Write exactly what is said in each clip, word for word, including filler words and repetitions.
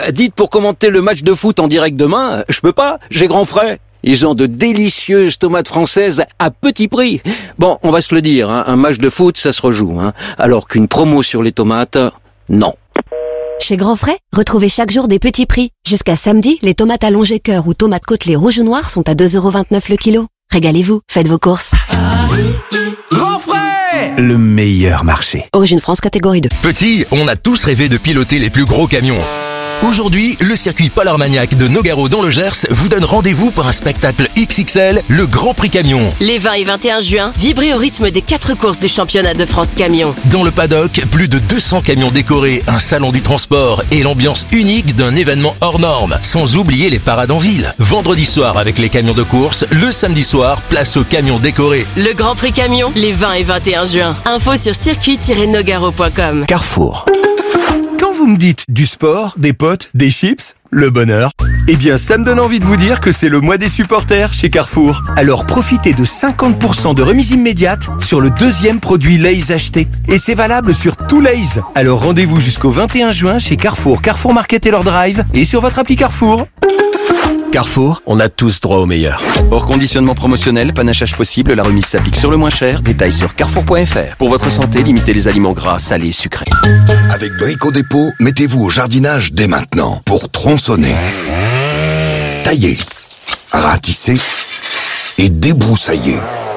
dites, pour commenter le match de foot en direct demain, je peux pas, j'ai grand frais. Ils ont de délicieuses tomates françaises à petit prix. Bon, on va se le dire, hein, un match de foot, ça se rejoue. Hein, alors qu'une promo sur les tomates, non. Chez Grand Frais, retrouvez chaque jour des petits prix. Jusqu'à samedi, les tomates allongées cœur ou tomates côtelées rouge ou noir sont à deux euros vingt-neuf le kilo. Régalez-vous, faites vos courses. Grand Frais, le meilleur marché. Origine France, catégorie deux. Petit, on a tous rêvé de piloter les plus gros camions. Aujourd'hui, le circuit Polar Maniac de Nogaro dans le Gers vous donne rendez-vous pour un spectacle X X L, le Grand Prix Camion. Les vingt et vingt et un juin, vibrez au rythme des quatre courses du championnat de France Camion. Dans le paddock, plus de deux cents camions décorés, un salon du transport et l'ambiance unique d'un événement hors norme. Sans oublier les parades en ville. Vendredi soir avec les camions de course, le samedi soir, place aux camions décorés. Le Grand Prix Camion, les vingt et vingt et un juin. Info sur circuit tiret nogaro point com. Carrefour. Quand vous me dites du sport, des potes, des chips, le bonheur, eh bien ça me donne envie de vous dire que c'est le mois des supporters chez Carrefour. Alors profitez de cinquante pour cent de remise immédiate sur le deuxième produit Lay's acheté. Et c'est valable sur tout Lay's. Alors rendez-vous jusqu'au vingt et un juin chez Carrefour, Carrefour Market et leur drive et sur votre appli Carrefour. Carrefour, on a tous droit au meilleur. Hors conditionnement promotionnel, panachage possible, la remise s'applique sur le moins cher. Détails sur carrefour point f r. Pour votre santé, limitez les aliments gras, salés, sucrés. Avec Brico Dépôt, mettez-vous au jardinage dès maintenant pour tronçonner, tailler, ratisser et débroussailler.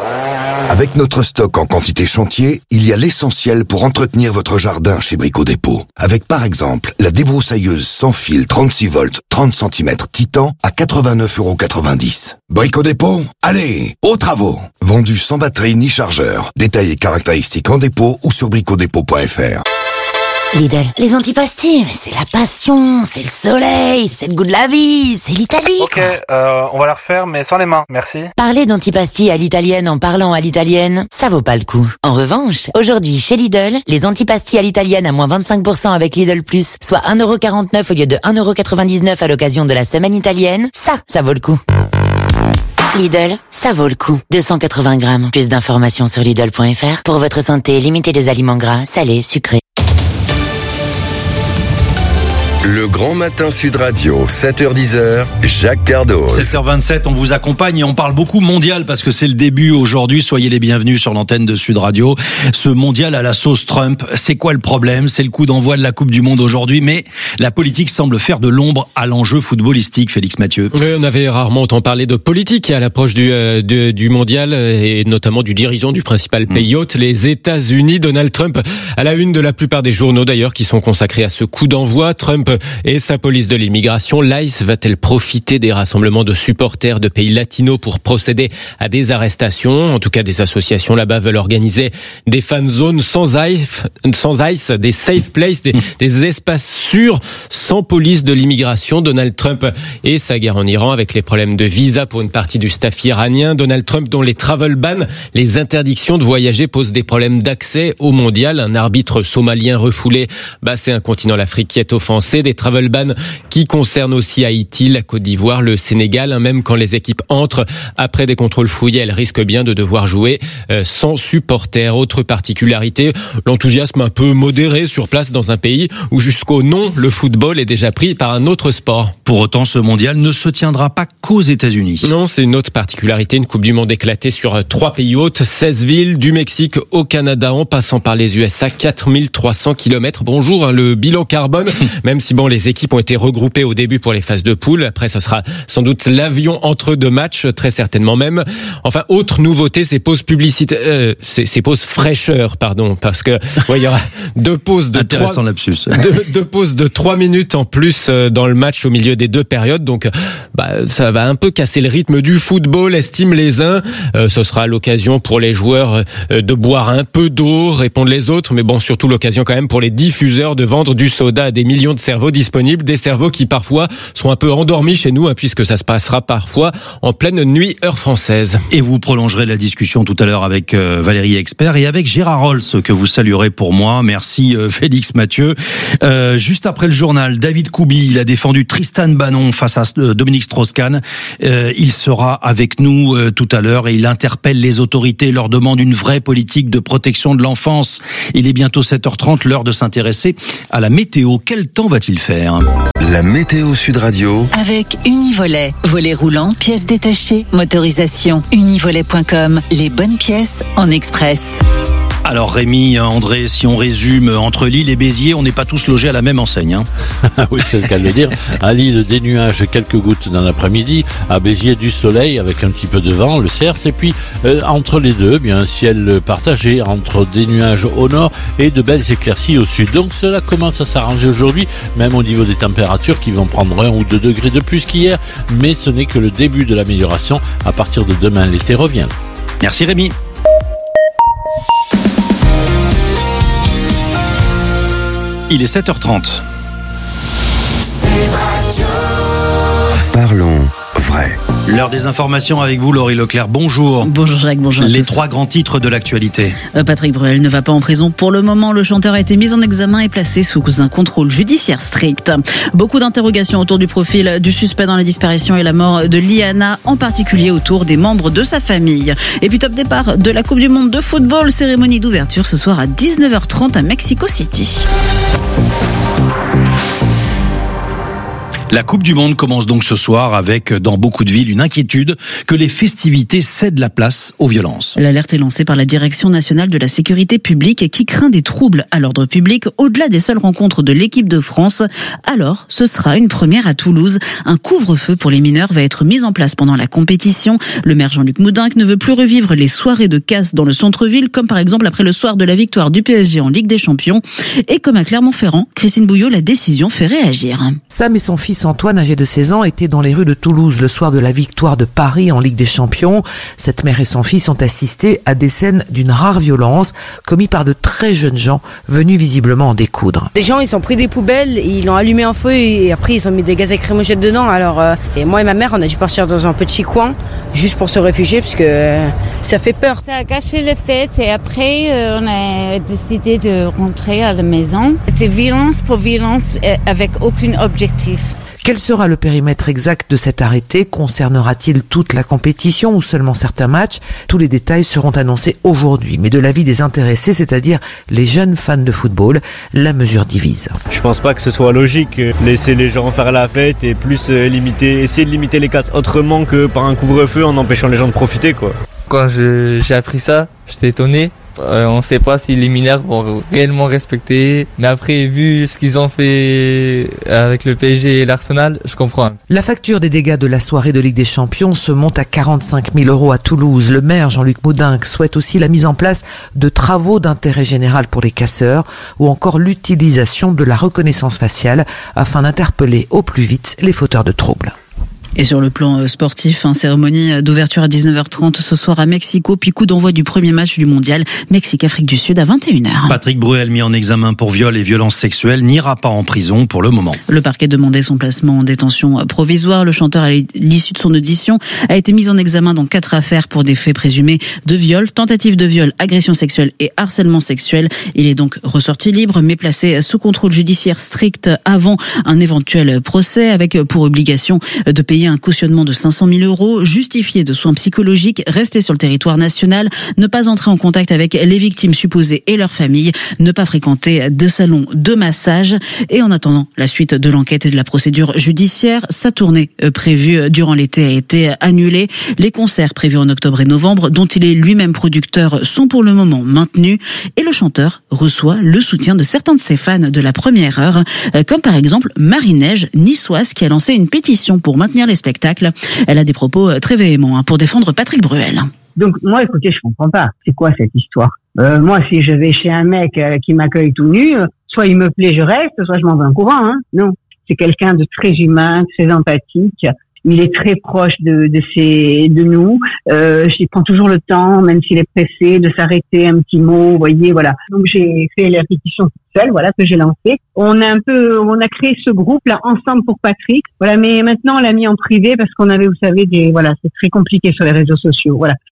Avec notre stock en quantité chantier, il y a l'essentiel pour entretenir votre jardin chez Brico Dépôt. Avec par exemple la débroussailleuse sans fil trente-six volts, trente centimètres Titan à quatre-vingt-neuf euros quatre-vingt-dix. Brico Dépôt, allez, aux travaux. Vendu sans batterie ni chargeur. Détails et caractéristiques en dépôt ou sur brico dépôt point f r. Lidl, les antipastilles, c'est la passion, c'est le soleil, c'est le goût de la vie, c'est l'Italie. Ok, euh, on va la refaire, mais sans les mains, merci. Parler d'antipastilles à l'italienne en parlant à l'italienne, ça vaut pas le coup. En revanche, aujourd'hui chez Lidl, les antipastilles à l'italienne à moins vingt-cinq pour cent avec Lidl Plus, soit un euro quarante-neuf au lieu de un euro quatre-vingt-dix-neuf à l'occasion de la semaine italienne, ça, ça vaut le coup. Lidl, ça vaut le coup. deux cent quatre-vingts grammes. Plus d'informations sur Lidl point f r. Pour votre santé, limitez les aliments gras, salés, sucrés. Le Grand Matin Sud Radio, sept heures dix, Jacques Cardoz. sept heures vingt-sept, on vous accompagne et on parle beaucoup mondial parce que c'est le début aujourd'hui. Soyez les bienvenus sur l'antenne de Sud Radio. Ce mondial à la sauce Trump, c'est quoi le problème? C'est le coup d'envoi de la Coupe du Monde aujourd'hui, mais la politique semble faire de l'ombre à l'enjeu footballistique, Félix Mathieu. Oui, on avait rarement entendu parler de politique à l'approche du, euh, de, du mondial et notamment du dirigeant du principal pays hôte, les États-Unis. Donald Trump à la une de la plupart des journaux d'ailleurs qui sont consacrés à ce coup d'envoi. Trump et sa police de l'immigration. L'I C E va-t-elle profiter des rassemblements de supporters de pays latinos pour procéder à des arrestations? En tout cas, des associations là-bas veulent organiser des fan zones sans ice, sans ice, des safe places, des, des espaces sûrs sans police de l'immigration. Donald Trump et sa guerre en Iran avec les problèmes de visa pour une partie du staff iranien. Donald Trump dont les travel bans, les interdictions de voyager posent des problèmes d'accès au mondial. Un arbitre somalien refoulé, bah c'est un continent, l'Afrique, qui est offensé. Des travel bans qui concernent aussi Haïti, la Côte d'Ivoire, le Sénégal. Même quand les équipes entrent après des contrôles fouillés, elles risquent bien de devoir jouer sans supporters. Autre particularité, l'enthousiasme un peu modéré sur place dans un pays où jusqu'au nom, le football est déjà pris par un autre sport. Pour autant, ce mondial ne se tiendra pas qu'aux États-Unis. Non, c'est une autre particularité, une Coupe du Monde éclatée sur trois pays hôtes, seize villes, du Mexique au Canada, en passant par les U S A, quatre mille trois cents kilomètres. Bonjour, hein, le bilan carbone, même si bon, les équipes ont été regroupées au début pour les phases de poule. Après, ce sera sans doute l'avion entre deux matchs, très certainement même. Enfin, autre nouveauté, ces pauses publicitaires, euh, ces, ces pauses fraîcheur, pardon, parce que ouais, il y aura deux pauses de intéressant trois, lapsus. deux, deux pauses de trois minutes en plus dans le match au milieu des deux périodes. Donc, bah, ça va un peu casser le rythme du football, estiment les uns. Euh, ce sera l'occasion pour les joueurs euh, de boire un peu d'eau, répondent les autres. Mais bon, surtout l'occasion quand même pour les diffuseurs de vendre du soda à des millions de cerveaux disponibles, des cerveaux qui parfois sont un peu endormis chez nous, hein, puisque ça se passera parfois en pleine nuit heure française. Et vous prolongerez la discussion tout à l'heure avec euh, Valérie Expert et avec Gérard Rolls, que vous saluerez pour moi. Merci euh, Félix Mathieu. Euh, juste après le journal, David Koubi, il a défendu Tristan Bannon face à euh, Dominique Strauss-Kahn. Euh, il sera avec nous euh, tout à l'heure et il interpelle les autorités, leur demande une vraie politique de protection de l'enfance. Il est bientôt sept heures trente, l'heure de s'intéresser à la météo. Quel temps va va-t-il faire? La météo Sud Radio. Avec Univolet. Volet roulant, pièces détachées, motorisation. Univolet point com. Les bonnes pièces en express. Alors Rémi, André, si on résume, entre Lille et Béziers, on n'est pas tous logés à la même enseigne. Hein. Oui, c'est le cas de le dire. À Lille, des nuages, quelques gouttes dans l'après-midi. À Béziers, du soleil avec un petit peu de vent, le Cerce. Et puis, euh, entre les deux, bien un ciel partagé entre des nuages au nord et de belles éclaircies au sud. Donc cela commence à s'arranger aujourd'hui, même au niveau des températures qui vont prendre un ou deux degrés de plus qu'hier. Mais ce n'est que le début de l'amélioration. À partir de demain, l'été revient. Merci Rémi. Il est sept heures trente. Parlons vrai. L'heure des informations avec vous, Laurie Leclerc. Bonjour. Bonjour Jacques, bonjour à tous. Les trois grands titres de l'actualité. Euh, Patrick Bruel ne va pas en prison pour le moment. Le chanteur a été mis en examen et placé sous un contrôle judiciaire strict. Beaucoup d'interrogations autour du profil du suspect dans la disparition et la mort de Liana, en particulier autour des membres de sa famille. Et puis top départ de la Coupe du Monde de football, cérémonie d'ouverture ce soir à dix-neuf heures trente à Mexico City. La Coupe du Monde commence donc ce soir avec, dans beaucoup de villes, une inquiétude que les festivités cèdent la place aux violences. L'alerte est lancée par la Direction nationale de la sécurité publique qui craint des troubles à l'ordre public au-delà des seules rencontres de l'équipe de France. Alors, ce sera une première à Toulouse. Un couvre-feu pour les mineurs va être mis en place pendant la compétition. Le maire Jean-Luc Moudenc ne veut plus revivre les soirées de casse dans le centre-ville, comme par exemple après le soir de la victoire du P S G en Ligue des Champions. Et comme à Clermont-Ferrand, Christine Bouillot, la décision fait réagir. Sam et son fils Antoine, âgé de seize ans, étaient dans les rues de Toulouse le soir de la victoire de Paris en Ligue des Champions. Cette mère et son fils ont assisté à des scènes d'une rare violence commises par de très jeunes gens venus visiblement en découdre. Des gens, ils ont pris des poubelles, ils l'ont allumé en feu et après ils ont mis des gaz lacrymogènes dedans. Alors euh, et moi et ma mère, on a dû partir dans un petit coin juste pour se réfugier parce que euh, ça fait peur. Ça a gâché les fêtes et après euh, on a décidé de rentrer à la maison. C'était violence pour violence avec aucun objectif. Quel sera le périmètre exact de cet arrêté? Concernera-t-il toute la compétition ou seulement certains matchs? Tous les détails seront annoncés aujourd'hui. Mais de l'avis des intéressés, c'est-à-dire les jeunes fans de football, la mesure divise. Je pense pas que ce soit logique. Laisser les gens faire la fête et plus limiter, essayer de limiter les casses autrement que par un couvre-feu en empêchant les gens de profiter, quoi. Quand je, j'ai appris ça, j'étais étonné. Euh, on ne sait pas si les mineurs vont réellement respecter. Mais après, vu ce qu'ils ont fait avec le P S G et l'Arsenal, je comprends. La facture des dégâts de la soirée de Ligue des Champions se monte à quarante-cinq mille euros à Toulouse. Le maire Jean-Luc Moudenc souhaite aussi la mise en place de travaux d'intérêt général pour les casseurs ou encore l'utilisation de la reconnaissance faciale afin d'interpeller au plus vite les fauteurs de troubles. Et sur le plan sportif, hein, cérémonie d'ouverture à dix-neuf heures trente ce soir à Mexico, puis coup d'envoi du premier match du mondial, Mexique-Afrique du Sud à vingt et une heures. Patrick Bruel, mis en examen pour viol et violences sexuelles, n'ira pas en prison pour le moment. Le parquet demandait son placement en détention provisoire. Le chanteur, à l'issue de son audition, a été mis en examen dans quatre affaires pour des faits présumés de viol, tentative de viol, agression sexuelle et harcèlement sexuel. Il est donc ressorti libre, mais placé sous contrôle judiciaire strict avant un éventuel procès, avec pour obligation de payer un cautionnement de cinq cent mille euros, justifié de soins psychologiques, rester sur le territoire national, ne pas entrer en contact avec les victimes supposées et leurs familles, ne pas fréquenter de salons de massage. Et en attendant la suite de l'enquête et de la procédure judiciaire, sa tournée prévue durant l'été a été annulée. Les concerts prévus en octobre et novembre, dont il est lui-même producteur, sont pour le moment maintenus. Et le chanteur reçoit le soutien de certains de ses fans de la première heure, comme par exemple Marie-Neige, niçoise, qui a lancé une pétition pour maintenir les spectacles. Elle a des propos très véhéments hein, pour défendre Patrick Bruel. Donc moi, écoutez, je comprends pas. C'est quoi cette histoire? euh, Moi, si je vais chez un mec euh, qui m'accueille tout nu, euh, soit il me plaît, je reste, soit je m'en vais en courant. Hein. Non, c'est quelqu'un de très humain, très empathique. Il est très proche de, de ses, de nous. Euh, il prend toujours le temps, même s'il est pressé, de s'arrêter un petit mot. Vous voyez, voilà. Donc j'ai fait la pétition toute seule, voilà, que j'ai lancée. On a un peu, on a créé ce groupe-là ensemble pour Patrick. Voilà, mais maintenant on l'a mis en privé parce qu'on avait, vous savez, des, voilà, c'est très compliqué sur les réseaux sociaux. Voilà.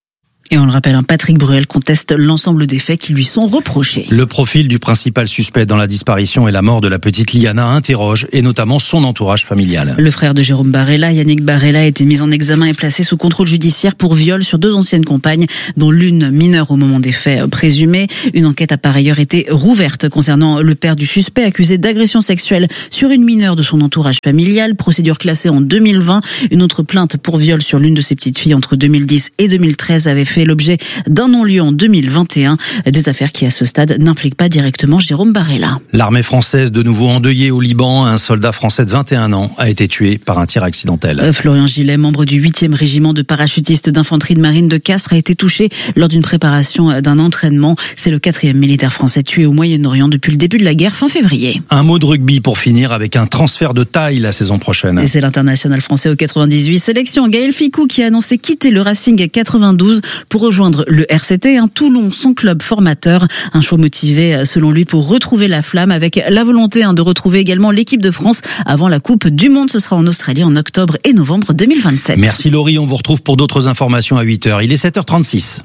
Et on le rappelle, un Patrick Bruel conteste l'ensemble des faits qui lui sont reprochés. Le profil du principal suspect dans la disparition et la mort de la petite Liana interroge, et notamment son entourage familial. Le frère de Jérôme Barella, Yannick Barella, a été mis en examen et placé sous contrôle judiciaire pour viol sur deux anciennes compagnes, dont l'une mineure au moment des faits présumés. Une enquête a par ailleurs été rouverte concernant le père du suspect accusé d'agression sexuelle sur une mineure de son entourage familial. Procédure classée en deux mille vingt. Une autre plainte pour viol sur l'une de ses petites filles entre deux mille dix et deux mille treize avait fait l'objet d'un non-lieu en deux mille vingt et un. Des affaires qui, à ce stade, n'impliquent pas directement Jérôme Barella. L'armée française de nouveau endeuillée au Liban. Un soldat français de vingt et un ans a été tué par un tir accidentel. Euh, Florian Gillet, membre du huitième régiment de parachutistes d'infanterie de marine de Castres, a été touché lors d'une préparation d'un entraînement. C'est le quatrième militaire français tué au Moyen-Orient depuis le début de la guerre fin février. Un mot de rugby pour finir avec un transfert de taille la saison prochaine. Et c'est l'international français au quatre-vingt-dix-huit sélection Gaël Ficou qui a annoncé quitter le Racing quatre-vingt-douze pour rejoindre le R C T, un Toulon, son club formateur. Un choix motivé selon lui pour retrouver la flamme avec la volonté de retrouver également l'équipe de France avant la Coupe du Monde. Ce sera en Australie en octobre et novembre deux mille vingt-sept. Merci Laurie, on vous retrouve pour d'autres informations à huit heures. Il est sept heures trente-six.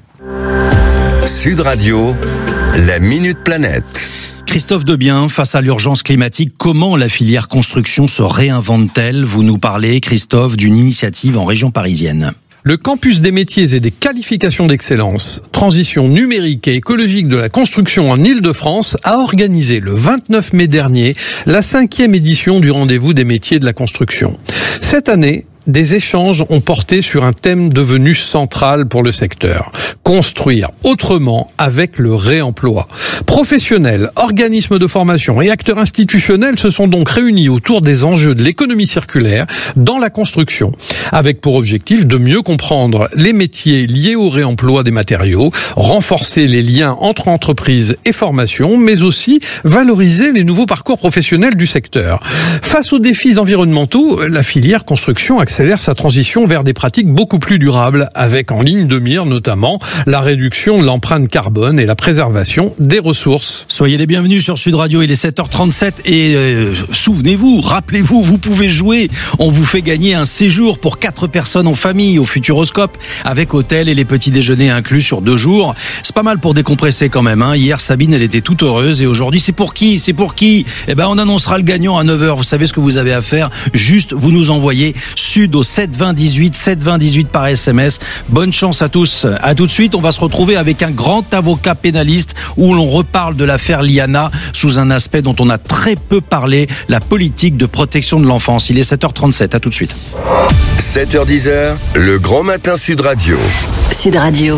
Sud Radio, la Minute Planète. Christophe Debien, face à l'urgence climatique, comment la filière construction se réinvente-t-elle ? Vous nous parlez, Christophe, d'une initiative en région parisienne. Le campus des métiers et des qualifications d'excellence, transition numérique et écologique de la construction en Île-de-France, a organisé le vingt-neuf mai dernier la cinquième édition du rendez-vous des métiers de la construction. Cette année, des échanges ont porté sur un thème devenu central pour le secteur. Construire autrement avec le réemploi. Professionnels, organismes de formation et acteurs institutionnels se sont donc réunis autour des enjeux de l'économie circulaire dans la construction, avec pour objectif de mieux comprendre les métiers liés au réemploi des matériaux, renforcer les liens entre entreprises et formation, mais aussi valoriser les nouveaux parcours professionnels du secteur. Face aux défis environnementaux, la filière construction accélère sa transition vers des pratiques beaucoup plus durables, avec en ligne de mire notamment la réduction de l'empreinte carbone et la préservation des ressources. Soyez les bienvenus sur Sud Radio, il est sept heures trente-sept et euh, souvenez-vous, rappelez-vous, vous pouvez jouer. On vous fait gagner un séjour pour quatre personnes en famille au Futuroscope, avec hôtel et les petits déjeuners inclus sur deux jours. C'est pas mal pour décompresser quand même, hein. Hier, Sabine, elle était toute heureuse et aujourd'hui, c'est pour qui ? C'est pour qui ? Eh ben, on annoncera le gagnant à neuf heures. Vous savez ce que vous avez à faire ? Juste, vous nous envoyez Sud au sept vingt dix-huit, sept vingt dix-huit par S M S. Bonne chance à tous. À tout de suite, on va se retrouver avec un grand avocat pénaliste où l'on reparle de l'affaire Liana sous un aspect dont on a très peu parlé, la politique de protection de l'enfance. Il est sept heures trente-sept, à tout de suite. sept heures dix, le grand matin Sud Radio. Sud Radio.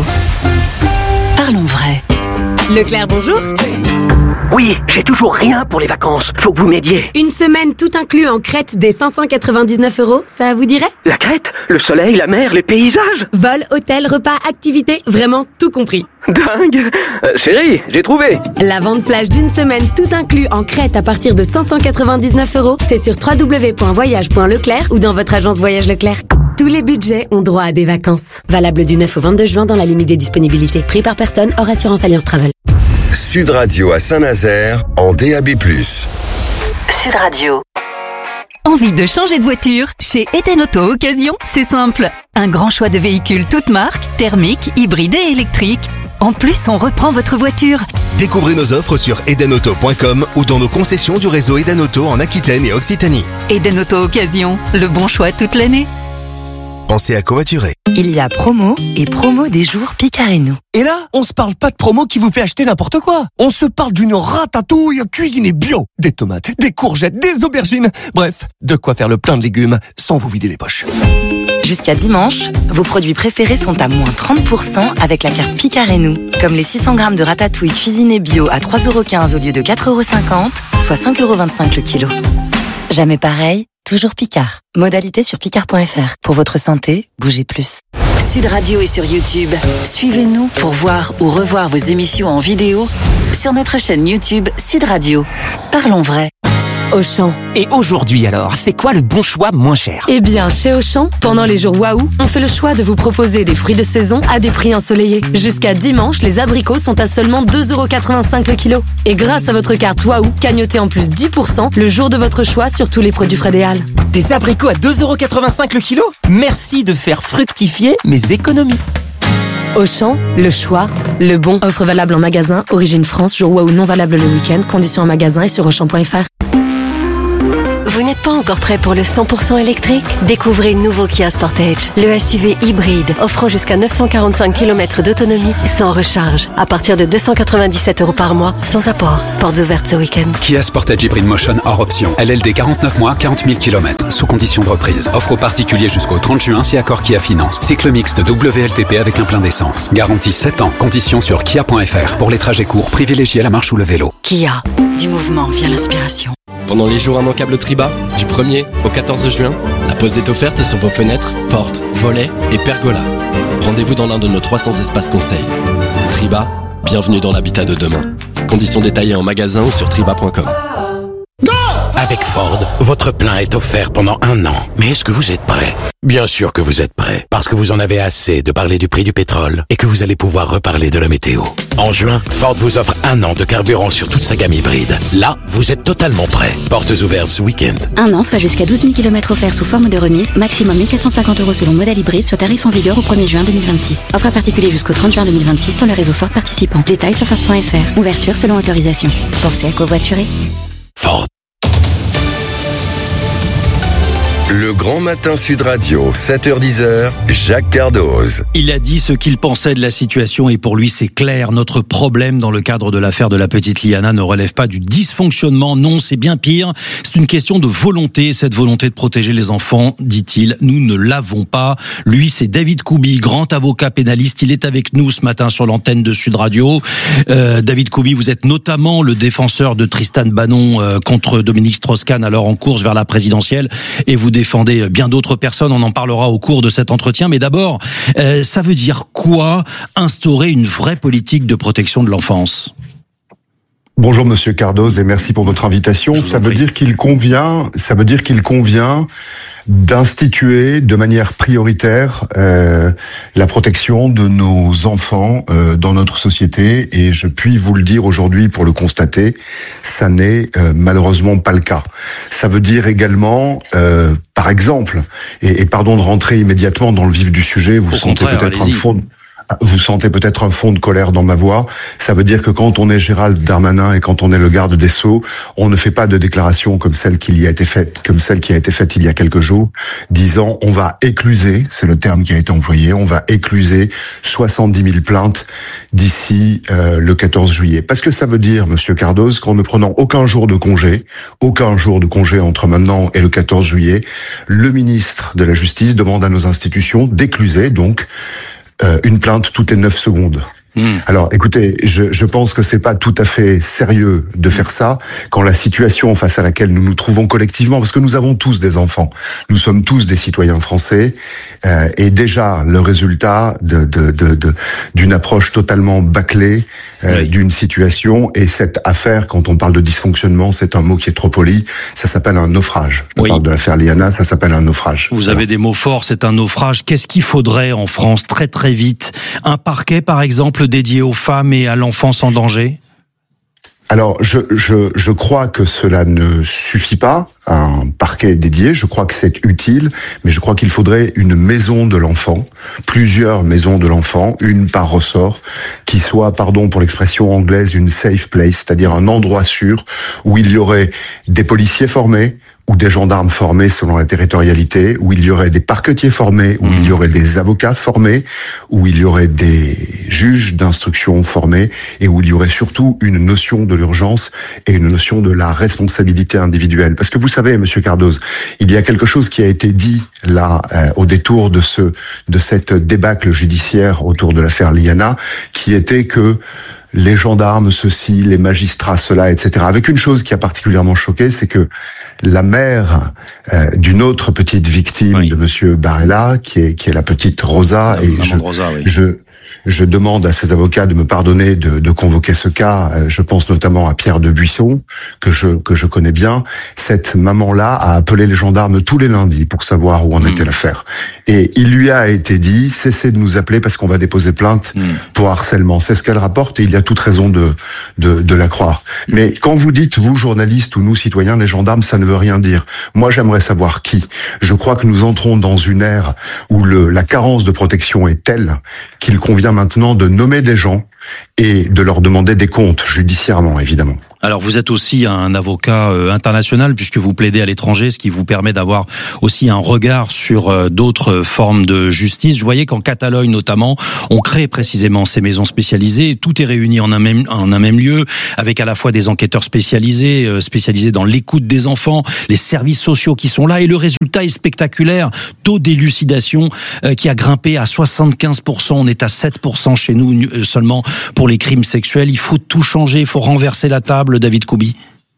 Parlons vrai. Leclerc, bonjour. Oui, j'ai toujours rien pour les vacances. Faut que vous m'aidiez. Une semaine tout inclus en Crète des cinq cent quatre-vingt-dix-neuf euros, ça vous dirait ? La Crète, le soleil, la mer, les paysages. Vol, hôtel, repas, activités, vraiment tout compris. Dingue. euh, Chérie, j'ai trouvé. La vente flash d'une semaine tout inclus en Crète à partir de cinq cent quatre-vingt-dix-neuf euros, c'est sur w w w point voyage point leclerc ou dans votre agence Voyage Leclerc. Tous les budgets ont droit à des vacances. Valable du neuf au vingt-deux juin dans la limite des disponibilités. Prix par personne hors assurance Alliance Travel. Sud Radio à Saint-Nazaire en D A B plus. Sud Radio. Envie de changer de voiture? Chez Eden Auto Occasion, c'est simple. Un grand choix de véhicules toutes marques, thermiques, hybrides et électriques. En plus, on reprend votre voiture. Découvrez nos offres sur eden auto point com ou dans nos concessions du réseau Eden Auto en Aquitaine et Occitanie. Eden Auto Occasion, le bon choix toute l'année. Pensez à covoiturer. Il y a promo et promo des jours Picareno. Et là, on se parle pas de promo qui vous fait acheter n'importe quoi. On se parle d'une ratatouille cuisinée bio. Des tomates, des courgettes, des aubergines. Bref, de quoi faire le plein de légumes sans vous vider les poches. Jusqu'à dimanche, vos produits préférés sont à moins trente pour cent avec la carte Picareno. Comme les six cents grammes de ratatouille cuisinée bio à trois euros quinze au lieu de quatre euros cinquante, soit cinq euros vingt-cinq le kilo. Jamais pareil, toujours Picard. Modalité sur picard point f r. Pour votre santé, bougez plus. Sud Radio est sur YouTube. Suivez-nous pour voir ou revoir vos émissions en vidéo sur notre chaîne YouTube Sud Radio. Parlons vrai. Auchan. Et aujourd'hui alors, c'est quoi le bon choix moins cher? Eh bien, chez Auchan, pendant les jours Waouh, on fait le choix de vous proposer des fruits de saison à des prix ensoleillés. Jusqu'à dimanche, les abricots sont à seulement deux euros quatre-vingt-cinq le kilo. Et grâce à votre carte Waouh, cagnotez en plus dix pour cent le jour de votre choix sur tous les produits Fred et Halles. Des abricots à deux euros quatre-vingt-cinq le kilo? Merci de faire fructifier mes économies. Auchan, le choix, le bon. Offre valable en magasin, origine France, jour Waouh non valable le week-end. Conditions en magasin et sur auchan point f r. Vous n'êtes pas encore prêt pour le cent pour cent électrique? Découvrez le nouveau Kia Sportage, le S U V hybride offrant jusqu'à neuf cent quarante-cinq kilomètres d'autonomie sans recharge, à partir de deux cent quatre-vingt-dix-sept euros par mois, sans apport. Portes ouvertes ce week-end. Kia Sportage Hybrid Motion hors option. L L D quarante-neuf mois, quarante mille kilomètres, sous condition de reprise. Offre aux particuliers jusqu'au trente juin si accord Kia Finance. Cycle mixte W L T P avec un plein d'essence. Garantie sept ans. Conditions sur kia point f r. Pour les trajets courts, privilégiez la marche ou le vélo. Kia, du mouvement vient l'inspiration. Pendant les jours immanquables Triba, du premier au quatorze juin, la pause est offerte sur vos fenêtres, portes, volets et pergolas. Rendez-vous dans l'un de nos trois cents espaces conseils. Triba, bienvenue dans l'habitat de demain. Conditions détaillées en magasin ou sur triba point com. Avec Ford, votre plein est offert pendant un an. Mais est-ce que vous êtes prêt? Bien sûr que vous êtes prêt, parce que vous en avez assez de parler du prix du pétrole et que vous allez pouvoir reparler de la météo. En juin, Ford vous offre un an de carburant sur toute sa gamme hybride. Là, vous êtes totalement prêt. Portes ouvertes ce week-end. Un an, soit jusqu'à douze mille kilomètres offerts sous forme de remise, maximum mille quatre cent cinquante euros selon modèle hybride, sur tarif en vigueur au premier juin deux mille vingt-six. Offre à particulier jusqu'au trente juin deux mille vingt-six dans le réseau Ford participant. Détails sur Ford point f r. Ouverture selon autorisation. Pensez à covoiturer. Ford. Le Grand Matin Sud Radio, sept heures dix, Jacques Cardoz. Il a dit ce qu'il pensait de la situation et pour lui c'est clair. Notre problème dans le cadre de l'affaire de la petite Liana ne relève pas du dysfonctionnement. Non, c'est bien pire. C'est une question de volonté. Cette volonté de protéger les enfants, dit-il, nous ne l'avons pas. Lui, c'est David Koubi, grand avocat pénaliste. Il est avec nous ce matin sur l'antenne de Sud Radio. Euh, David Koubi, vous êtes notamment le défenseur de Tristan Banon euh, contre Dominique Strauss-Kahn, alors en course vers la présidentielle. Et vous défendez bien d'autres personnes, on en parlera au cours de cet entretien. Mais d'abord, euh, ça veut dire quoi instaurer une vraie politique de protection de l'enfance ? Bonjour Monsieur Cardoz et merci pour votre invitation. Ça veut dire qu'il convient, ça veut dire qu'il convient d'instituer de manière prioritaire euh, la protection de nos enfants euh, dans notre société, et je puis vous le dire aujourd'hui pour le constater, ça n'est euh, malheureusement pas le cas. Ça veut dire également, euh, par exemple, et, et pardon de rentrer immédiatement dans le vif du sujet, vous sentez peut-être un fond... Vous sentez peut-être un fond de colère dans ma voix. Ça veut dire que quand on est Gérald Darmanin et quand on est le garde des Sceaux, on ne fait pas de déclaration comme celle qui y a été faite, comme celle qui a été faite il y a quelques jours, disant on va écluser, c'est le terme qui a été employé, on va écluser soixante-dix mille plaintes d'ici euh, le quatorze juillet. Parce que ça veut dire, Monsieur Cardoz, qu'en ne prenant aucun jour de congé, aucun jour de congé entre maintenant et le quatorze juillet, le ministre de la Justice demande à nos institutions d'écluser donc Euh, une plainte toutes les neuf secondes. Mmh. Alors, écoutez, je, je pense que c'est pas tout à fait sérieux de faire ça quand la situation face à laquelle nous nous trouvons collectivement, parce que nous avons tous des enfants, nous sommes tous des citoyens français, euh, et déjà le résultat de, de, de, de d'une approche totalement bâclée euh, oui. d'une situation. Et cette affaire, quand on parle de dysfonctionnement, c'est un mot qui est trop poli. Ça s'appelle un naufrage. Je oui. parle de l'affaire Liana, ça s'appelle un naufrage. Vous voilà. avez des mots forts, c'est un naufrage. Qu'est-ce qu'il faudrait en France très très vite? Un parquet, par exemple, dédié aux femmes et à l'enfance en danger? Alors, je, je, je crois que cela ne suffit pas, un parquet dédié, je crois que c'est utile, mais je crois qu'il faudrait une maison de l'enfant, plusieurs maisons de l'enfant, une par ressort, qui soit, pardon pour l'expression anglaise, une safe place, c'est-à-dire un endroit sûr où il y aurait des policiers formés, ou des gendarmes formés selon la territorialité, où il y aurait des parquetiers formés, où mmh. il y aurait des avocats formés, où il y aurait des juges d'instruction formés, et où il y aurait surtout une notion de l'urgence et une notion de la responsabilité individuelle. Parce que vous savez, Monsieur Cardoz, il y a quelque chose qui a été dit là euh, au détour de ce de cette débâcle judiciaire autour de l'affaire Liana, qui était que les gendarmes, ceci, les magistrats, cela, et cetera. Avec une chose qui a particulièrement choqué, c'est que la mère euh, d'une autre petite victime oui. de Monsieur Barella, qui est qui est la petite Rosa, la et je, Rosa, oui. je je demande à ses avocats de me pardonner de, de convoquer ce cas. Je pense notamment à Pierre de Buisson, que je que je connais bien. Cette maman-là a appelé les gendarmes tous les lundis pour savoir où en mmh. était l'affaire. Et il lui a été dit, cessez de nous appeler parce qu'on va déposer plainte mmh. pour harcèlement. C'est ce qu'elle rapporte et il y a toute raison de de, de la croire. Mmh. Mais quand vous dites, vous journalistes ou nous citoyens, les gendarmes, ça ne veut rien dire. Moi, j'aimerais savoir qui. Je crois que nous entrons dans une ère où le, la carence de protection est telle qu'il convient maintenant de nommer des gens et de leur demander des comptes, judiciairement évidemment. Alors vous êtes aussi un avocat euh, international puisque vous plaidez à l'étranger, ce qui vous permet d'avoir aussi un regard sur euh, d'autres formes de justice. Je voyais qu'en Catalogne notamment, on crée précisément ces maisons spécialisées. Tout est réuni en un même en un même lieu, avec à la fois des enquêteurs spécialisés, euh, spécialisés dans l'écoute des enfants, les services sociaux qui sont là, et le résultat est spectaculaire. Taux d'élucidation euh, qui a grimpé à soixante-quinze pour cent. On est à sept pour cent chez nous euh, seulement pour les crimes sexuels. Il faut tout changer, il faut renverser la table. David Koubi.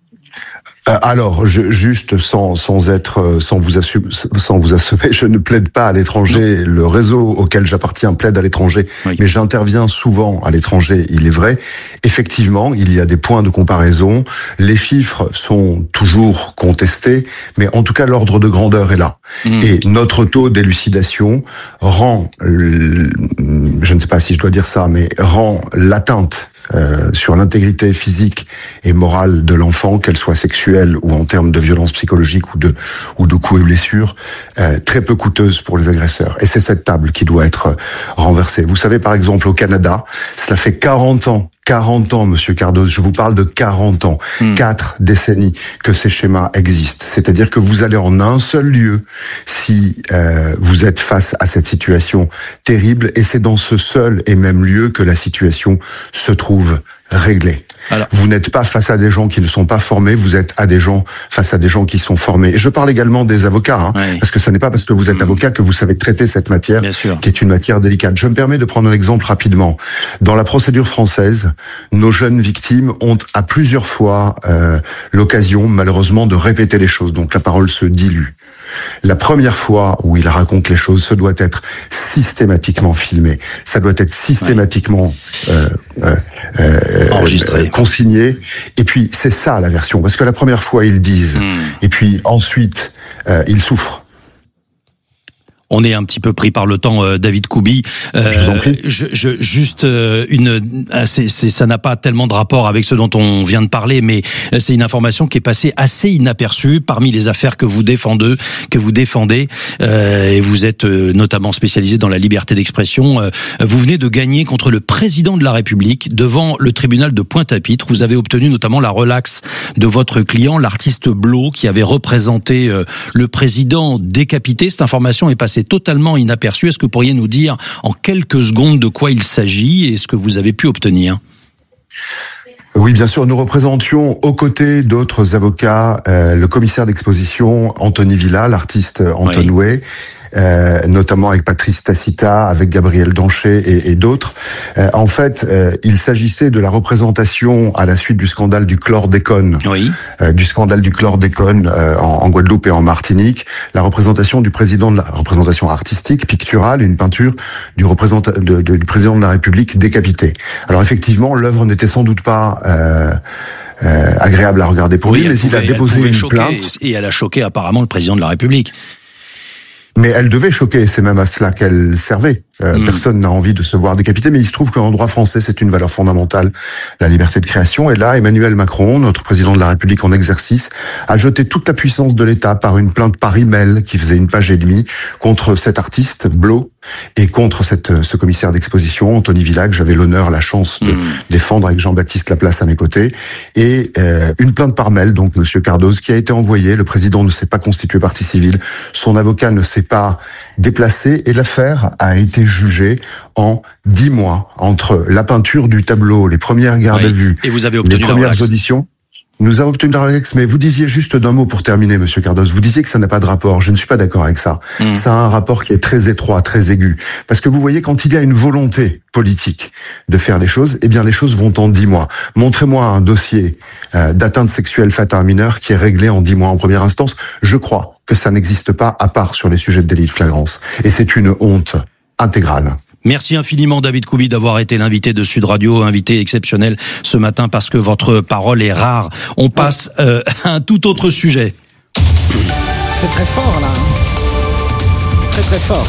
Alors, je, juste sans sans être sans vous assumer, sans vous assommer, je ne plaide pas à l'étranger. Non. Le réseau auquel j'appartiens plaide à l'étranger, oui. Mais j'interviens souvent à l'étranger. Il est vrai, effectivement, il y a des points de comparaison. Les chiffres sont toujours contestés, mais en tout cas l'ordre de grandeur est là. Mmh. Et notre taux d'élucidation rend, je ne sais pas si je dois dire ça, mais rend l'atteinte Euh, sur l'intégrité physique et morale de l'enfant, qu'elle soit sexuelle ou en termes de violence psychologique ou de ou de coups et blessures, euh, très peu coûteuse pour les agresseurs. Et c'est cette table qui doit être renversée. Vous savez, par exemple, au Canada, cela fait quarante ans, quarante ans, Monsieur Cardoz, je vous parle de quarante ans, mmh. quatre décennies que ces schémas existent. C'est-à-dire que vous allez en un seul lieu si euh, vous êtes face à cette situation terrible, et c'est dans ce seul et même lieu que la situation se trouve réglée. Alors, vous n'êtes pas face à des gens qui ne sont pas formés, vous êtes à des gens face à des gens qui sont formés. Et je parle également des avocats, hein, oui. Parce que ce n'est pas parce que vous êtes mmh. avocat que vous savez traiter cette matière, qui est une matière délicate. Je me permets de prendre un exemple rapidement. Dans la procédure française, nos jeunes victimes ont à plusieurs fois euh, l'occasion, malheureusement, de répéter les choses. Donc la parole se dilue. La première fois où il raconte les choses, ça doit être systématiquement filmé. Ça doit être systématiquement euh, euh, euh, enregistré, euh, consigné. Et puis c'est ça la version, parce que la première fois ils disent, mmh. et puis ensuite euh, ils souffrent. On est un petit peu pris par le temps, euh, David Koubi. Euh, je vous en prie. Je, je, juste euh, une, c'est, c'est, ça n'a pas tellement de rapport avec ce dont on vient de parler, mais c'est une information qui est passée assez inaperçue parmi les affaires que vous défendez, que vous défendez, euh, et vous êtes euh, notamment spécialisé dans la liberté d'expression. Euh, vous venez de gagner contre le président de la République devant le tribunal de Pointe-à-Pitre. Vous avez obtenu notamment la relaxe de votre client, l'artiste Blo, qui avait représenté euh, le président décapité. Cette information est passée totalement inaperçu. Est-ce que vous pourriez nous dire en quelques secondes de quoi il s'agit et ce que vous avez pu obtenir ? Oui, bien sûr, nous représentions aux côtés d'autres avocats euh, le commissaire d'exposition Anthony Villa, l'artiste Anton oui. Way, euh, notamment avec Patrice Tacita, avec Gabriel Danchet et, et d'autres. Euh, en fait, euh, il s'agissait de la représentation à la suite du scandale du chlordécone, oui. euh, du scandale du chlordécone euh, en, en Guadeloupe et en Martinique, la représentation du président de la représentation artistique, picturale, une peinture du représentant de, de, du président de la République décapité. Alors effectivement, l'œuvre n'était sans doute pas Euh, euh, agréable à regarder pour oui, lui, mais il a déposé une plainte. Et elle a choqué apparemment le président de la République. Mais elle devait choquer, c'est même à cela qu'elle servait. Euh, mmh. Personne n'a envie de se voir décapité, mais il se trouve qu'en droit français, c'est une valeur fondamentale, la liberté de création. Et là, Emmanuel Macron, notre président de la République en exercice, a jeté toute la puissance de l'État par une plainte par email qui faisait une page et demie contre cet artiste, Blo, et contre cette, ce commissaire d'exposition, Anthony Villa, que j'avais l'honneur, la chance de mmh. défendre avec Jean-Baptiste Laplace à mes côtés. Et euh, une plainte par mail, donc Monsieur Cardoz, qui a été envoyée. Le président ne s'est pas constitué partie civile. Son avocat ne s'est pas déplacé. Et l'affaire a été jugée en dix mois entre la peinture du tableau, les premières gardes oui. à vue, et vous avez obtenu les premières auditions. Nous avons obtenu la relaxe, mais vous disiez juste d'un mot pour terminer, Monsieur Cardoz. Vous disiez que ça n'a pas de rapport. Je ne suis pas d'accord avec ça. Mmh. Ça a un rapport qui est très étroit, très aigu. Parce que vous voyez, quand il y a une volonté politique de faire les choses, eh bien, les choses vont en dix mois. Montrez-moi un dossier euh, d'atteinte sexuelle faite à un mineur qui est réglé en dix mois en première instance. Je crois que ça n'existe pas, à part sur les sujets de délit de flagrance. Et c'est une honte intégrale. Merci infiniment David Koubi d'avoir été l'invité de Sud Radio, invité exceptionnel ce matin parce que votre parole est rare. On passe euh, à un tout autre sujet. C'est très fort là. Très très fort.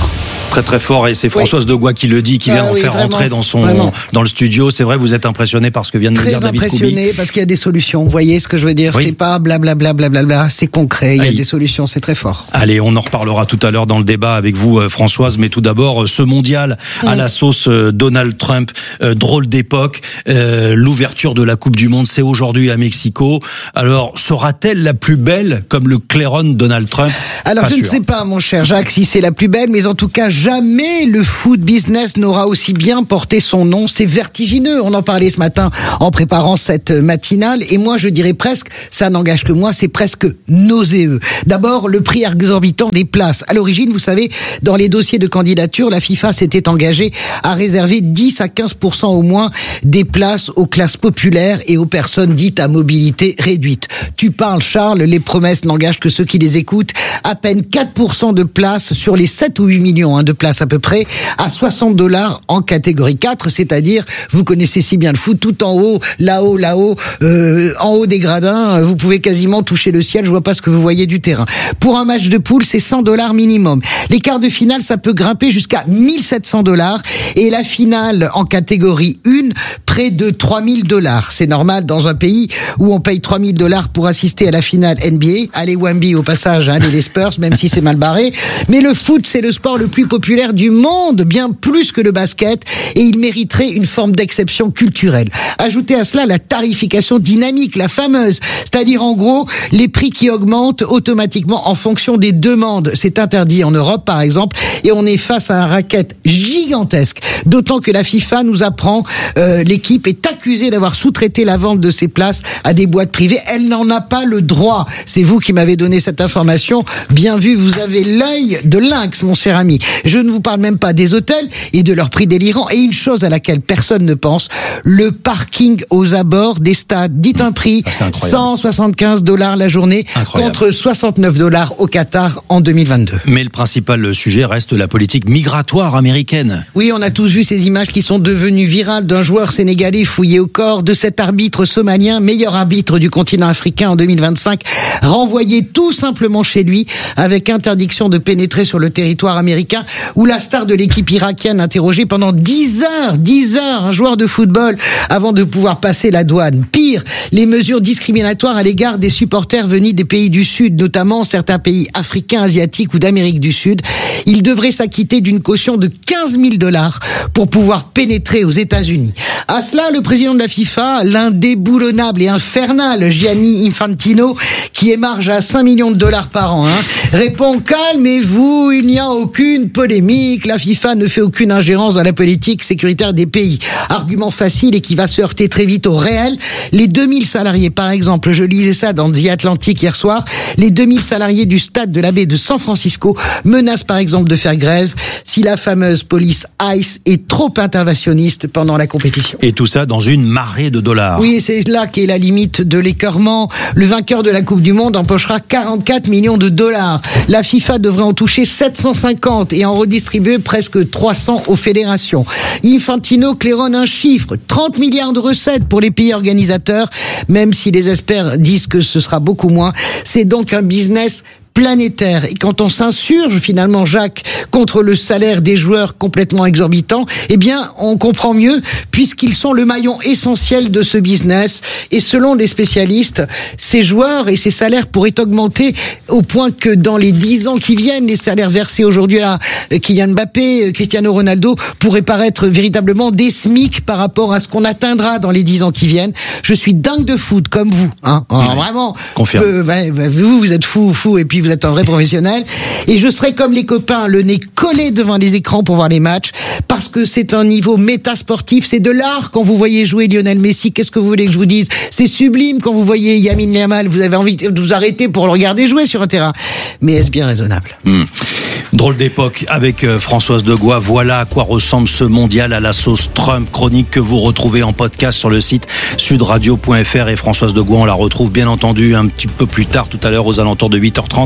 Très très fort, et c'est Françoise oui. Degois qui le dit, qui vient ah, d'en oui, faire vraiment, rentrer dans son vraiment. dans le studio. C'est vrai, vous êtes impressionné par ce que vient de nous dire David Koubi. Très impressionné parce qu'il y a des solutions. Vous voyez ce que je veux dire? Oui. C'est pas blablabla, blablabla, c'est concret. Il y a Aïe. des solutions, c'est très fort. Allez, on en reparlera tout à l'heure dans le débat avec vous, Françoise. Mais tout d'abord, ce mondial mmh. à la sauce Donald Trump, euh, drôle d'époque. Euh, l'ouverture de la Coupe du Monde, c'est aujourd'hui à Mexico. Alors, sera-t-elle la plus belle comme le clairon Donald Trump? Alors, pas je sûr. ne sais pas, mon cher Jacques, si c'est la plus belle, mais en tout cas, jamais le food business n'aura aussi bien porté son nom. C'est vertigineux. On en parlait ce matin en préparant cette matinale. Et moi, je dirais presque, ça n'engage que moi, c'est presque nauséeux. D'abord, le prix exorbitant des places. À l'origine, vous savez, dans les dossiers de candidature, la FIFA s'était engagée à réserver dix à quinze pour cent au moins des places aux classes populaires et aux personnes dites à mobilité réduite. Tu parles, Charles, les promesses n'engagent que ceux qui les écoutent. À peine quatre pour cent de places sur les sept ou huit millions hein, de places à peu près, à soixante dollars en catégorie quatre, c'est-à-dire, vous connaissez si bien le foot, tout en haut, là-haut, là-haut, euh, en haut des gradins, vous pouvez quasiment toucher le ciel, je vois pas ce que vous voyez du terrain. Pour un match de poule, c'est cent dollars minimum. Les quarts de finale, ça peut grimper jusqu'à mille sept cents dollars, et la finale en catégorie un, près de trois mille dollars. C'est normal dans un pays où on paye trois mille dollars pour assister à la finale N B A. Allez Wemby au passage, hein, les Spurs, même si c'est mal barré. Mais le foot, c'est le sport le plus populaire du monde, bien plus que le basket, et il mériterait une forme d'exception culturelle. Ajoutez à cela la tarification dynamique, la fameuse, c'est-à-dire en gros les prix qui augmentent automatiquement en fonction des demandes. C'est interdit en Europe par exemple, et on est face à un racket gigantesque. D'autant que la FIFA nous apprend, euh, l'équipe est accusée d'avoir sous-traité la vente de ses places à des boîtes privées. Elle n'en a pas le droit. C'est vous qui m'avez donné cette information. Bien vu, vous avez l'œil de lynx, mon cher ami. Je ne vous parle même pas des hôtels et de leur prix délirant. Et une chose à laquelle personne ne pense, le parking aux abords des stades. Dites un prix, ah, cent soixante-quinze dollars la journée, incroyable. Contre soixante-neuf dollars au Qatar en deux mille vingt-deux. Mais le principal sujet reste la politique migratoire américaine. Oui, on a tous vu ces images qui sont devenues virales d'un joueur sénégalais fouillé au corps, de cet arbitre somalien, meilleur arbitre du continent africain en deux mille vingt-cinq, renvoyé tout simplement chez lui avec interdiction de pénétrer sur le territoire américain, où la star de l'équipe irakienne interrogée pendant dix heures, dix heures, un joueur de football avant de pouvoir passer la douane. Pire, les mesures discriminatoires à l'égard des supporters venus des pays du Sud, notamment certains pays africains, asiatiques ou d'Amérique du Sud. Ils devraient s'acquitter d'une caution de quinze mille dollars pour pouvoir pénétrer aux États-Unis. À cela, le président de la FIFA, l'indéboulonnable et infernal Gianni Infantino, qui émarge à cinq millions de dollars par an, hein, répond: calmez-vous, il n'y a aucune polémique, la FIFA ne fait aucune ingérence dans la politique sécuritaire des pays. Argument facile et qui va se heurter très vite au réel. Les deux mille salariés, par exemple, je lisais ça dans The Atlantic hier soir, les deux mille salariés du stade de la baie de San Francisco menacent par exemple de faire grève si la fameuse police ICE est trop interventionniste pendant la compétition. Et tout ça dans une marée de dollars. Oui, c'est là qu'est la limite de l'écœurement. Le vainqueur de la Coupe du Monde empochera quarante-quatre millions de dollars. La FIFA devrait en toucher sept cent cinquante et en redistribuer presque trois cents aux fédérations. Infantino claironne un chiffre, trente milliards de recettes pour les pays organisateurs, même si les experts disent que ce sera beaucoup moins. C'est donc un business planétaire. Et quand on s'insurge finalement, Jacques, contre le salaire des joueurs complètement exorbitant, eh bien, on comprend mieux, puisqu'ils sont le maillon essentiel de ce business. Et selon des spécialistes, ces joueurs et ces salaires pourraient augmenter au point que dans les dix ans qui viennent, les salaires versés aujourd'hui à Kylian Mbappé, Cristiano Ronaldo, pourraient paraître véritablement des SMIC par rapport à ce qu'on atteindra dans les dix ans qui viennent. Je suis dingue de foot, comme vous, hein. Alors, vraiment. Confirme. Euh, bah, bah, vous, vous êtes fou, fou, et puis vous êtes un vrai professionnel, et je serai comme les copains, le nez collé devant les écrans pour voir les matchs, parce que c'est un niveau métasportif, c'est de l'art quand vous voyez jouer Lionel Messi. Qu'est-ce que vous voulez que je vous dise? C'est sublime quand vous voyez Lamine Yamal, vous avez envie de vous arrêter pour le regarder jouer sur un terrain. Mais est-ce bien raisonnable? mmh. Drôle d'époque avec Françoise Degois. Voilà à quoi ressemble ce mondial à la sauce Trump. Chronique que vous retrouvez en podcast sur le site sud radio point f r. Et Françoise Degois, on la retrouve bien entendu un petit peu plus tard, tout à l'heure aux alentours de huit heures trente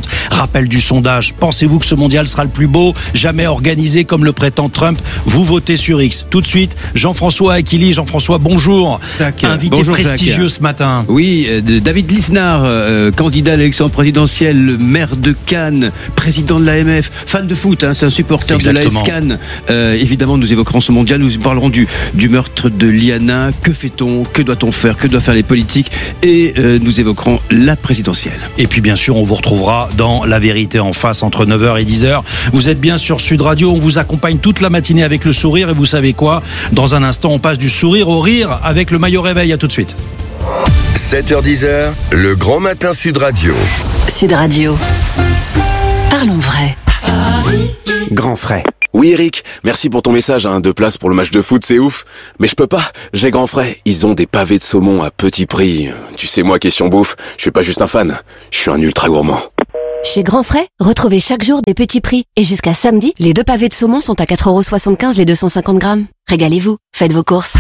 trente. Rappel du sondage. Pensez-vous que ce mondial sera le plus beau jamais organisé comme le prétend Trump? Vous votez sur X. Tout de suite, Jean-François Aquili. Jean-François, bonjour. Jacques. Invité Bonjour, prestigieux Jacques. ce matin. Oui, euh, David Lisnard, euh, candidat à l'élection présidentielle, maire de Cannes, président de l'A M F, fan de foot, hein, c'est un supporter Exactement. de l'A S Cannes. Euh, évidemment, nous évoquerons ce mondial, nous parlerons du, du meurtre de Liana. Que fait-on? Que doit-on faire? Que doivent faire les politiques? Et euh, nous évoquerons la présidentielle. Et puis bien sûr, on vous retrouvera dans La Vérité en face entre neuf heures et dix heures. Vous êtes bien sur Sud Radio, on vous accompagne toute la matinée avec le sourire. Et vous savez quoi? Dans un instant, on passe du sourire au rire avec le maillot réveil. À tout de suite. sept heures dix, le grand matin Sud Radio. Sud Radio. Parlons vrai. Grand frais. Oui Eric, merci pour ton message, hein. Deux places pour le match de foot, c'est ouf. Mais je peux pas, j'ai grand frais. Ils ont des pavés de saumon à petit prix. Tu sais moi, question bouffe, je suis pas juste un fan, je suis un ultra gourmand. Chez Grand Frais, retrouvez chaque jour des petits prix. Et jusqu'à samedi, les deux pavés de saumon sont à quatre euros soixante-quinze les deux cent cinquante grammes. Régalez-vous, faites vos courses.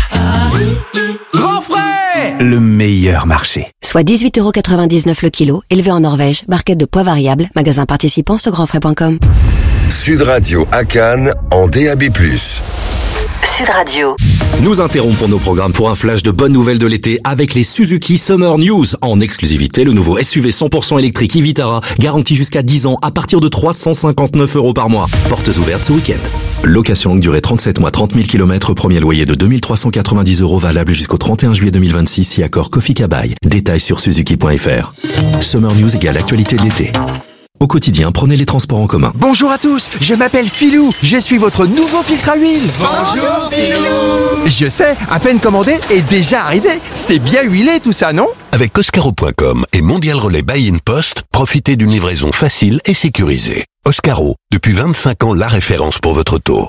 Grand frais, le meilleur marché. Soit dix-huit euros quatre-vingt-dix-neuf le kilo, élevé en Norvège, barquette de poids variable, magasin participant sur grand frais point com. Sud Radio à Cannes en D A B plus. Sud Radio. Nous interrompons nos programmes pour un flash de bonnes nouvelles de l'été avec les Suzuki Summer News. En exclusivité, le nouveau S U V cent pour cent électrique e-Vitara, garanti jusqu'à dix ans à partir de trois cent cinquante-neuf euros par mois. Portes ouvertes ce week-end. Location longue durée trente-sept mois, trente mille kilomètres, premier loyer de deux mille trois cent quatre-vingt-dix euros valable jusqu'au trente et un juillet deux mille vingt-six si accord Kofi Kabai. Détails sur suzuki point f r. Summer News égale actualité de l'été. Au quotidien, prenez les transports en commun. Bonjour à tous, je m'appelle Philou, je suis votre nouveau filtre à huile. Bonjour Philou. Je sais, à peine commandé et déjà arrivé. C'est bien huilé tout ça, non? Avec Oscaro point com et Mondial Relais Buy in Post, profitez d'une livraison facile et sécurisée. Oscaro, depuis vingt-cinq ans la référence pour votre auto.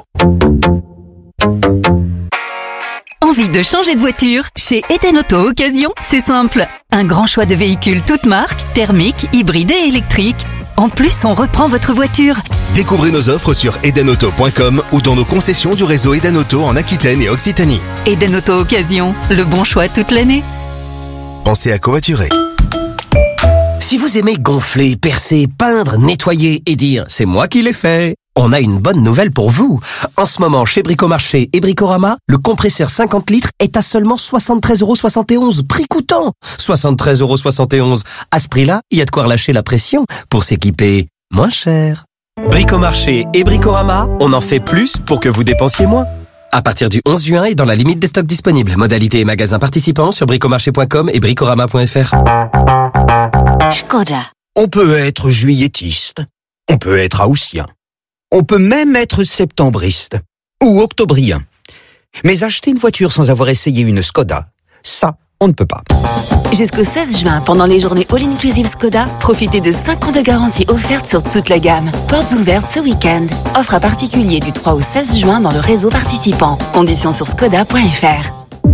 Envie de changer de voiture? Chez Eden Auto Occasion, c'est simple. Un grand choix de véhicules toutes marques, thermiques, hybrides et électriques. En plus, on reprend votre voiture. Découvrez nos offres sur eden auto point com ou dans nos concessions du réseau Eden Auto en Aquitaine et Occitanie. Eden Auto Occasion, le bon choix toute l'année. Pensez à covoiturer. Si vous aimez gonfler, percer, peindre, nettoyer et dire « c'est moi qui l'ai fait », on a une bonne nouvelle pour vous. En ce moment, chez Bricomarché et Bricorama, le compresseur cinquante litres est à seulement soixante-treize euros soixante et onze, prix coûtant. soixante-treize euros soixante et onze. À ce prix-là, il y a de quoi relâcher la pression pour s'équiper moins cher. Bricomarché et Bricorama, on en fait plus pour que vous dépensiez moins. À partir du onze juin et dans la limite des stocks disponibles. Modalité et magasins participants sur bricomarché point com et bricorama point f r. Skoda. On peut être juillettiste, on peut être haussien, on peut même être septembriste ou octobrien. Mais acheter une voiture sans avoir essayé une Skoda, ça, on ne peut pas. Jusqu'au seize juin, pendant les journées All Inclusive Skoda, profitez de cinq ans de garantie offerte sur toute la gamme. Portes ouvertes ce week-end. Offre à particulier du trois au seize juin dans le réseau participant. Conditions sur skoda point f r.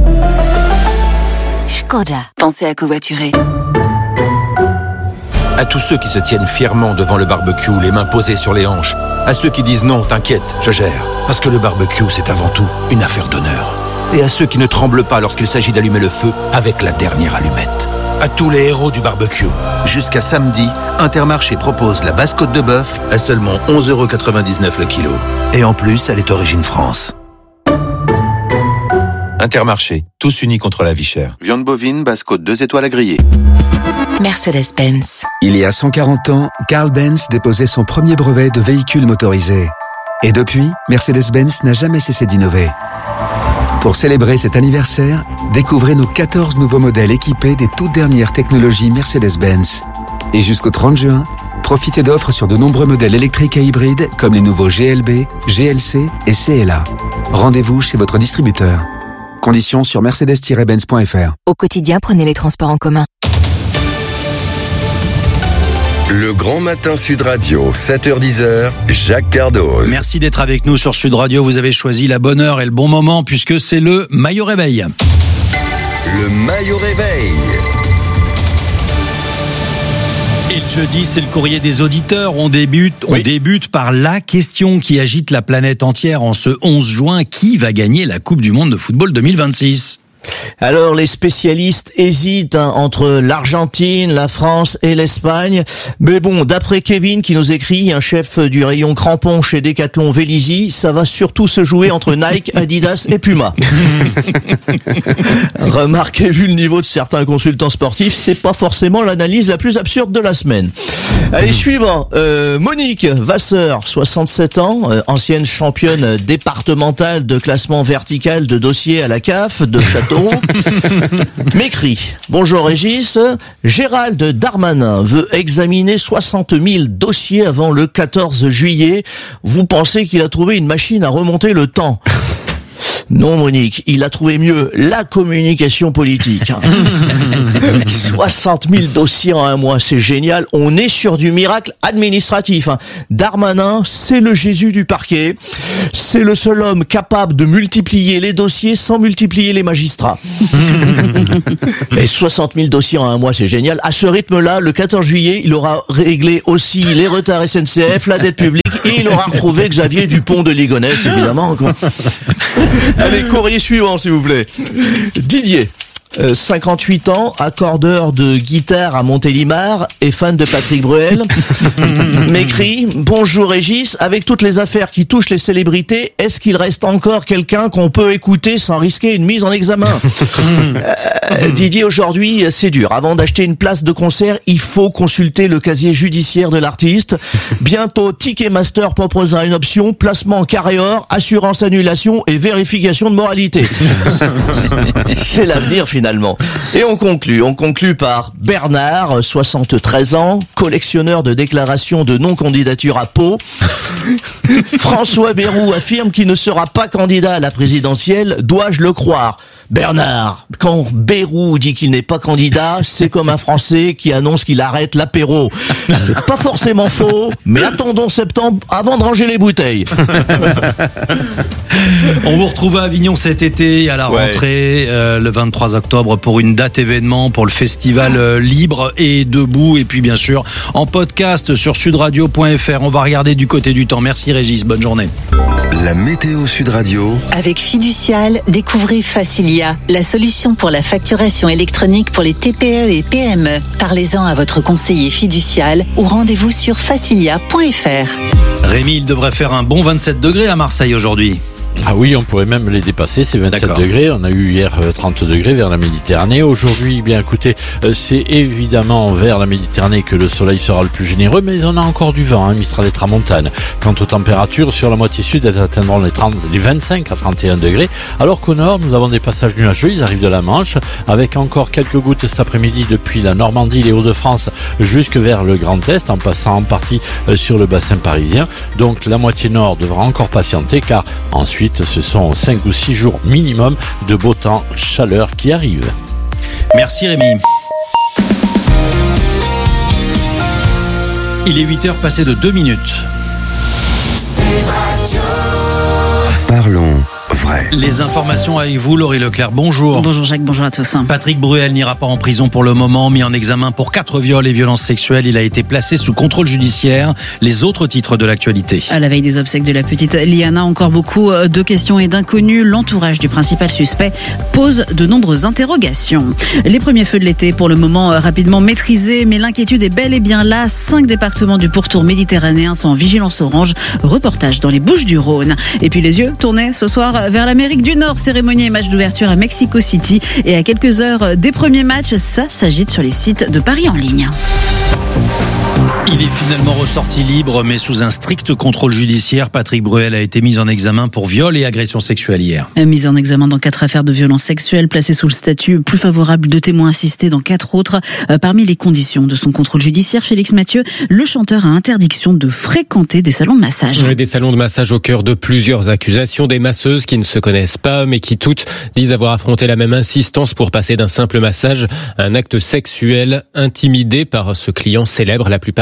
Skoda. Pensez à covoiturer. À tous ceux qui se tiennent fièrement devant le barbecue, les mains posées sur les hanches. À ceux qui disent non, t'inquiète, je gère. Parce que le barbecue, c'est avant tout une affaire d'honneur. Et à ceux qui ne tremblent pas lorsqu'il s'agit d'allumer le feu avec la dernière allumette. À tous les héros du barbecue. Jusqu'à samedi, Intermarché propose la basse côte de bœuf à seulement onze euros quatre-vingt-dix-neuf le kilo. Et en plus, elle est origine France. Intermarché, tous unis contre la vie chère. Viande bovine, basse côte deux étoiles à griller. Mercedes-Benz. Il y a cent quarante ans, Carl Benz déposait son premier brevet de véhicule motorisé. Et depuis, Mercedes-Benz n'a jamais cessé d'innover. Pour célébrer cet anniversaire, découvrez nos quatorze nouveaux modèles équipés des toutes dernières technologies Mercedes-Benz. Et jusqu'au trente juin, profitez d'offres sur de nombreux modèles électriques et hybrides comme les nouveaux G L B, G L C et C L A. Rendez-vous chez votre distributeur. Conditions sur mercedes tiret benz point f r. Au quotidien, prenez les transports en commun. Le grand matin Sud Radio, sept heures dix, Jacques Cardoz. Merci d'être avec nous sur Sud Radio. Vous avez choisi la bonne heure et le bon moment puisque c'est le maillot réveil. Le maillot réveil. Et le jeudi, c'est le courrier des auditeurs. On débute, on oui. débute par la question qui agite la planète entière en ce onze juin. Qui va gagner la Coupe du Monde de football deux mille vingt-six ? Alors les spécialistes hésitent hein, entre l'Argentine, la France et l'Espagne. Mais bon, d'après Kevin qui nous écrit, un chef du rayon crampons chez Decathlon Vélizy, ça va surtout se jouer entre Nike, Adidas et Puma. Remarquez, vu le niveau de certains consultants sportifs, c'est pas forcément l'analyse la plus absurde de la semaine. Allez, suivant, euh, Monique Vasseur, soixante-sept ans, euh, ancienne championne départementale de classement vertical de dossiers à la C A F de Châteauroux, m'écrit: bonjour Régis, Gérald Darmanin veut examiner soixante mille dossiers avant le quatorze juillet. Vous pensez qu'il a trouvé une machine à remonter le temps? Non Monique, il a trouvé mieux la communication politique. soixante mille dossiers en un mois, c'est génial. On est sur du miracle administratif. Darmanin, c'est le Jésus du parquet. C'est le seul homme capable de multiplier les dossiers sans multiplier les magistrats. Et soixante mille dossiers en un mois, c'est génial. À ce rythme-là, le quatorze juillet, il aura réglé aussi les retards S N C F, la dette publique, et il aura retrouvé Xavier Dupont de Ligonnès, évidemment, quoi. Allez, courrier suivant, s'il vous plaît. Didier. Euh, cinquante-huit ans, accordeur de guitare à Montélimar et fan de Patrick Bruel, m'écrit: bonjour Régis, avec toutes les affaires qui touchent les célébrités, est-ce qu'il reste encore quelqu'un qu'on peut écouter sans risquer une mise en examen? euh, Didier, aujourd'hui, c'est dur. Avant d'acheter une place de concert, il faut consulter le casier judiciaire de l'artiste. Bientôt, Ticketmaster proposera une option: placement carré or, assurance annulation et vérification de moralité. C'est l'avenir, finalement. Finalement. Et on conclut, on conclut par Bernard, soixante-treize ans, collectionneur de déclarations de non-candidature à Pau. François Bayrou affirme qu'il ne sera pas candidat à la présidentielle. Dois-je le croire? Bernard, quand Bayrou dit qu'il n'est pas candidat, c'est comme un Français qui annonce qu'il arrête l'apéro. C'est pas forcément faux, mais attendons septembre avant de ranger les bouteilles. On vous retrouve à Avignon cet été à la rentrée, ouais. euh, le vingt-trois octobre, pour une date événement, pour le festival euh, Libre et Debout, et puis bien sûr en podcast sur sudradio point f r. On va regarder du côté du temps. Merci Régis, bonne journée. La météo Sud Radio. Avec Fiducial, découvrez Facilia, la solution pour la facturation électronique pour les T P E et P M E. Parlez-en à votre conseiller fiducial ou rendez-vous sur facilia point f r. Rémi, il devrait faire un bon vingt-sept degrés à Marseille aujourd'hui. Ah oui, on pourrait même les dépasser, c'est vingt-sept D'accord. degrés. On a eu hier trente degrés vers la Méditerranée. Aujourd'hui, bien écoutez, c'est évidemment vers la Méditerranée que le soleil sera le plus généreux, mais on a encore du vent, hein, Mistral et Tramontane. Quant aux températures, sur la moitié sud, elles atteindront les, trente, les vingt-cinq à trente et un degrés. Alors qu'au nord, nous avons des passages nuageux, ils arrivent de la Manche, avec encore quelques gouttes cet après-midi depuis la Normandie, les Hauts-de-France, jusque vers le Grand Est, en passant en partie sur le bassin parisien. Donc la moitié nord devra encore patienter, car ensuite, ce sont cinq ou six jours minimum de beau temps, chaleur qui arrive. Merci Rémi. Il est huit heures passées de deux minutes. Parlons vrai. Les informations avec vous, Laurie Leclerc. Bonjour. Bonjour Jacques, bonjour à tous. Patrick Bruel n'ira pas en prison pour le moment, mis en examen pour quatre viols et violences sexuelles. Il a été placé sous contrôle judiciaire. Les autres titres de l'actualité. À la veille des obsèques de la petite Liana, encore beaucoup de questions et d'inconnus. L'entourage du principal suspect pose de nombreuses interrogations. Les premiers feux de l'été, pour le moment rapidement maîtrisés, mais l'inquiétude est bel et bien là. Cinq départements du pourtour méditerranéen sont en vigilance orange. Reportage dans les Bouches-du-Rhône. Et puis les yeux tournés ce soir vers l'Amérique du Nord. Cérémonie et match d'ouverture à Mexico City. Et à quelques heures des premiers matchs, ça s'agite sur les sites de paris en ligne. Il est finalement ressorti libre, mais sous un strict contrôle judiciaire. Patrick Bruel a été mis en examen pour viol et agression sexuelle hier. Mis en examen dans quatre affaires de violences sexuelles, placé sous le statut plus favorable de témoin assisté dans quatre autres. Parmi les conditions de son contrôle judiciaire, Félix Mathieu, le chanteur a interdiction de fréquenter des salons de massage. Des salons de massage au cœur de plusieurs accusations, des masseuses qui ne se connaissent pas, mais qui toutes disent avoir affronté la même insistance pour passer d'un simple massage à un acte sexuel, intimidé par ce client célèbre la plupart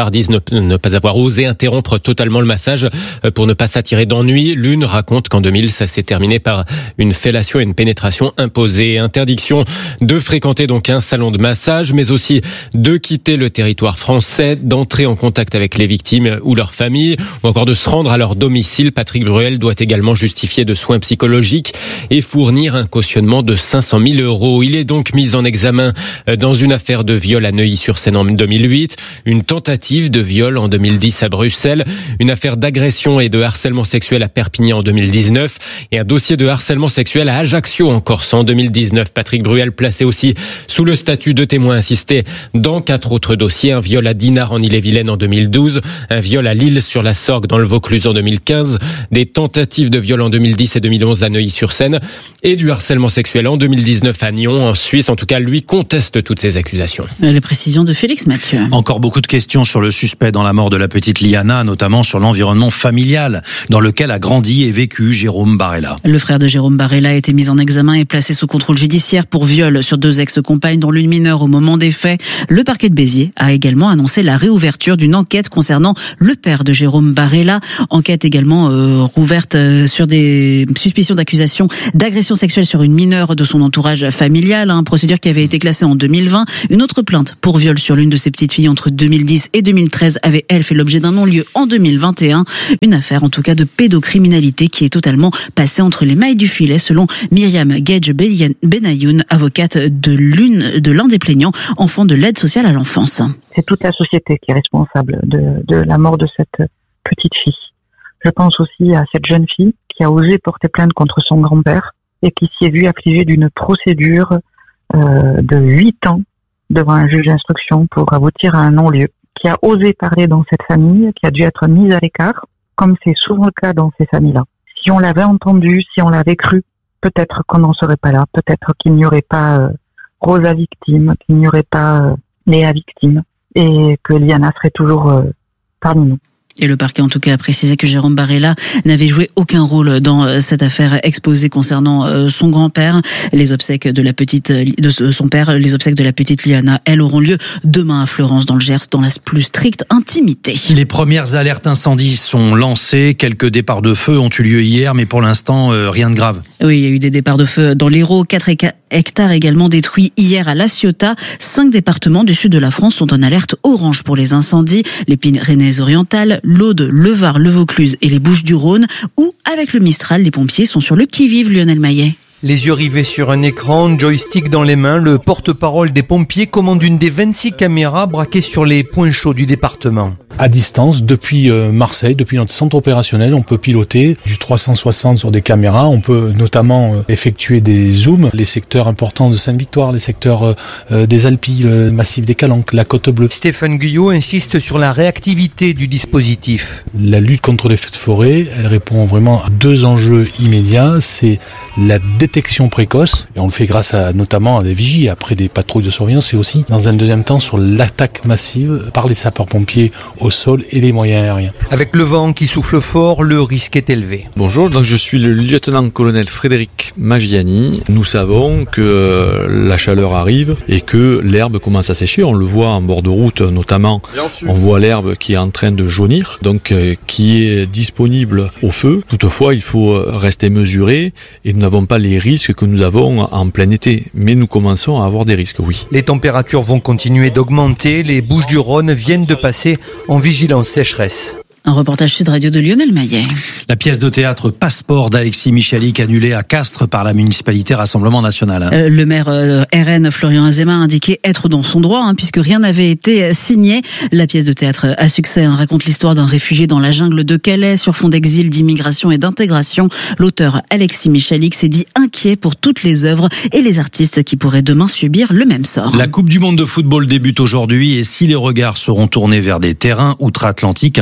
histoires disent ne, ne pas avoir osé interrompre totalement le massage pour ne pas s'attirer d'ennui. L'une raconte qu'en deux mille, ça s'est terminé par une fellation et une pénétration imposée. Interdiction de fréquenter donc un salon de massage, mais aussi de quitter le territoire français, d'entrer en contact avec les victimes ou leurs familles, ou encore de se rendre à leur domicile. Patrick Bruel doit également justifier de soins psychologiques et fournir un cautionnement de cinq cent mille euros. Il est donc mis en examen dans une affaire de viol à Neuilly-sur-Seine en deux mille huit, une tentative de viol en deux mille dix à Bruxelles, une affaire d'agression et de harcèlement sexuel à Perpignan en deux mille dix-neuf et un dossier de harcèlement sexuel à Ajaccio en Corse en deux mille dix-neuf. Patrick Bruel placé aussi sous le statut de témoin assisté dans quatre autres dossiers, un viol à Dinard en Ille-et-Vilaine en deux mille douze, un viol à Lille sur la Sorgue dans le Vaucluse en deux mille quinze, des tentatives de viol en deux mille dix et deux mille onze à Neuilly-sur-Seine et du harcèlement sexuel en deux mille dix-neuf à Nyon. En Suisse, en tout cas, lui conteste toutes ces accusations. Les précisions de Félix Mathieu. Encore beaucoup de questions sur le suspect dans la mort de la petite Liana, notamment sur l'environnement familial dans lequel a grandi et vécu Jérôme Barella. Le frère de Jérôme Barella a été mis en examen et placé sous contrôle judiciaire pour viol sur deux ex-compagnes, dont l'une mineure au moment des faits. Le parquet de Béziers a également annoncé la réouverture d'une enquête concernant le père de Jérôme Barella. Enquête également euh, rouverte euh, sur des suspicions d'accusation d'agression sexuelle sur une mineure de son entourage familial. Hein, procédure qui avait été classée en deux mille vingt. Une autre plainte pour viol sur l'une de ses petites filles entre deux mille dix et deux mille treize avait, elle, fait l'objet d'un non-lieu en deux mille vingt et un. Une affaire, en tout cas, de pédocriminalité qui est totalement passée entre les mailles du filet, selon Myriam Gage Benayoun, avocate de l'une, de l'un des plaignants, enfant de l'aide sociale à l'enfance. C'est toute la société qui est responsable de, de la mort de cette petite fille. Je pense aussi à cette jeune fille qui a osé porter plainte contre son grand-père et qui s'y est vue affligée d'une procédure euh, de huit ans devant un juge d'instruction pour aboutir à un non-lieu, qui a osé parler dans cette famille, qui a dû être mise à l'écart, comme c'est souvent le cas dans ces familles-là. Si on l'avait entendu, si on l'avait cru, peut-être qu'on n'en serait pas là, peut-être qu'il n'y aurait pas euh, Rosa victime, qu'il n'y aurait pas euh, Léa victime, et que Liana serait toujours euh, parmi nous. Et le parquet, en tout cas, a précisé que Jérôme Barella n'avait joué aucun rôle dans cette affaire exposée concernant son grand-père. Les obsèques de la petite, de son père, les obsèques de la petite Liana, elles auront lieu demain à Fleurance, dans le Gers, dans la plus stricte intimité. Les premières alertes incendies sont lancées. Quelques départs de feu ont eu lieu hier, mais pour l'instant, euh, rien de grave. Oui, il y a eu des départs de feu dans l'Hérault, quatre hectares également détruits hier à La Ciotat. Cinq départements du sud de la France sont en alerte orange pour les incendies. Les Pyrénées-Orientales, l'Aude, le Var, le Vaucluse et les Bouches-du-Rhône, où, avec le Mistral, les pompiers sont sur le qui-vive. Lionel Maillet. Les yeux rivés sur un écran, joystick dans les mains, le porte-parole des pompiers commande une des vingt-six caméras braquées sur les points chauds du département. À distance, depuis Marseille, depuis notre centre opérationnel, on peut piloter du trois cent soixante sur des caméras. On peut notamment effectuer des zooms, les secteurs importants de Sainte-Victoire, les secteurs des Alpilles, le massif des Calanques, la Côte Bleue. Stéphane Guyot insiste sur la réactivité du dispositif. La lutte contre les feux de forêt, elle répond vraiment à deux enjeux immédiats. C'est la détection précoce, et on le fait grâce à notamment à des vigies, après des patrouilles de surveillance, et aussi dans un deuxième temps sur l'attaque massive par les sapeurs-pompiers au sol et les moyens aériens. Avec le vent qui souffle fort, le risque est élevé. Bonjour, donc je suis le lieutenant-colonel Frédéric Magiani. Nous savons que la chaleur arrive et que l'herbe commence à sécher. On le voit en bord de route notamment. On voit l'herbe qui est en train de jaunir, donc euh, qui est disponible au feu. Toutefois, il faut rester mesuré et nous n'avons pas les risques que nous avons en plein été. Mais nous commençons à avoir des risques, oui. Les températures vont continuer d'augmenter. Les Bouches-du-Rhône viennent de passer en vigilance sécheresse. Un reportage Sud Radio de Lionel Maillet. La pièce de théâtre Passeport d'Alexis Michalik annulée à Castres par la municipalité Rassemblement National. Euh, le maire euh, R N, Florian Azéma, a indiqué être dans son droit, hein, puisque rien n'avait été signé. La pièce de théâtre à succès hein, raconte l'histoire d'un réfugié dans la jungle de Calais sur fond d'exil, d'immigration et d'intégration. L'auteur Alexis Michalik s'est dit inquiet pour toutes les œuvres et les artistes qui pourraient demain subir le même sort. La Coupe du Monde de football débute aujourd'hui et si les regards seront tournés vers des terrains outre-Atlantique, un autre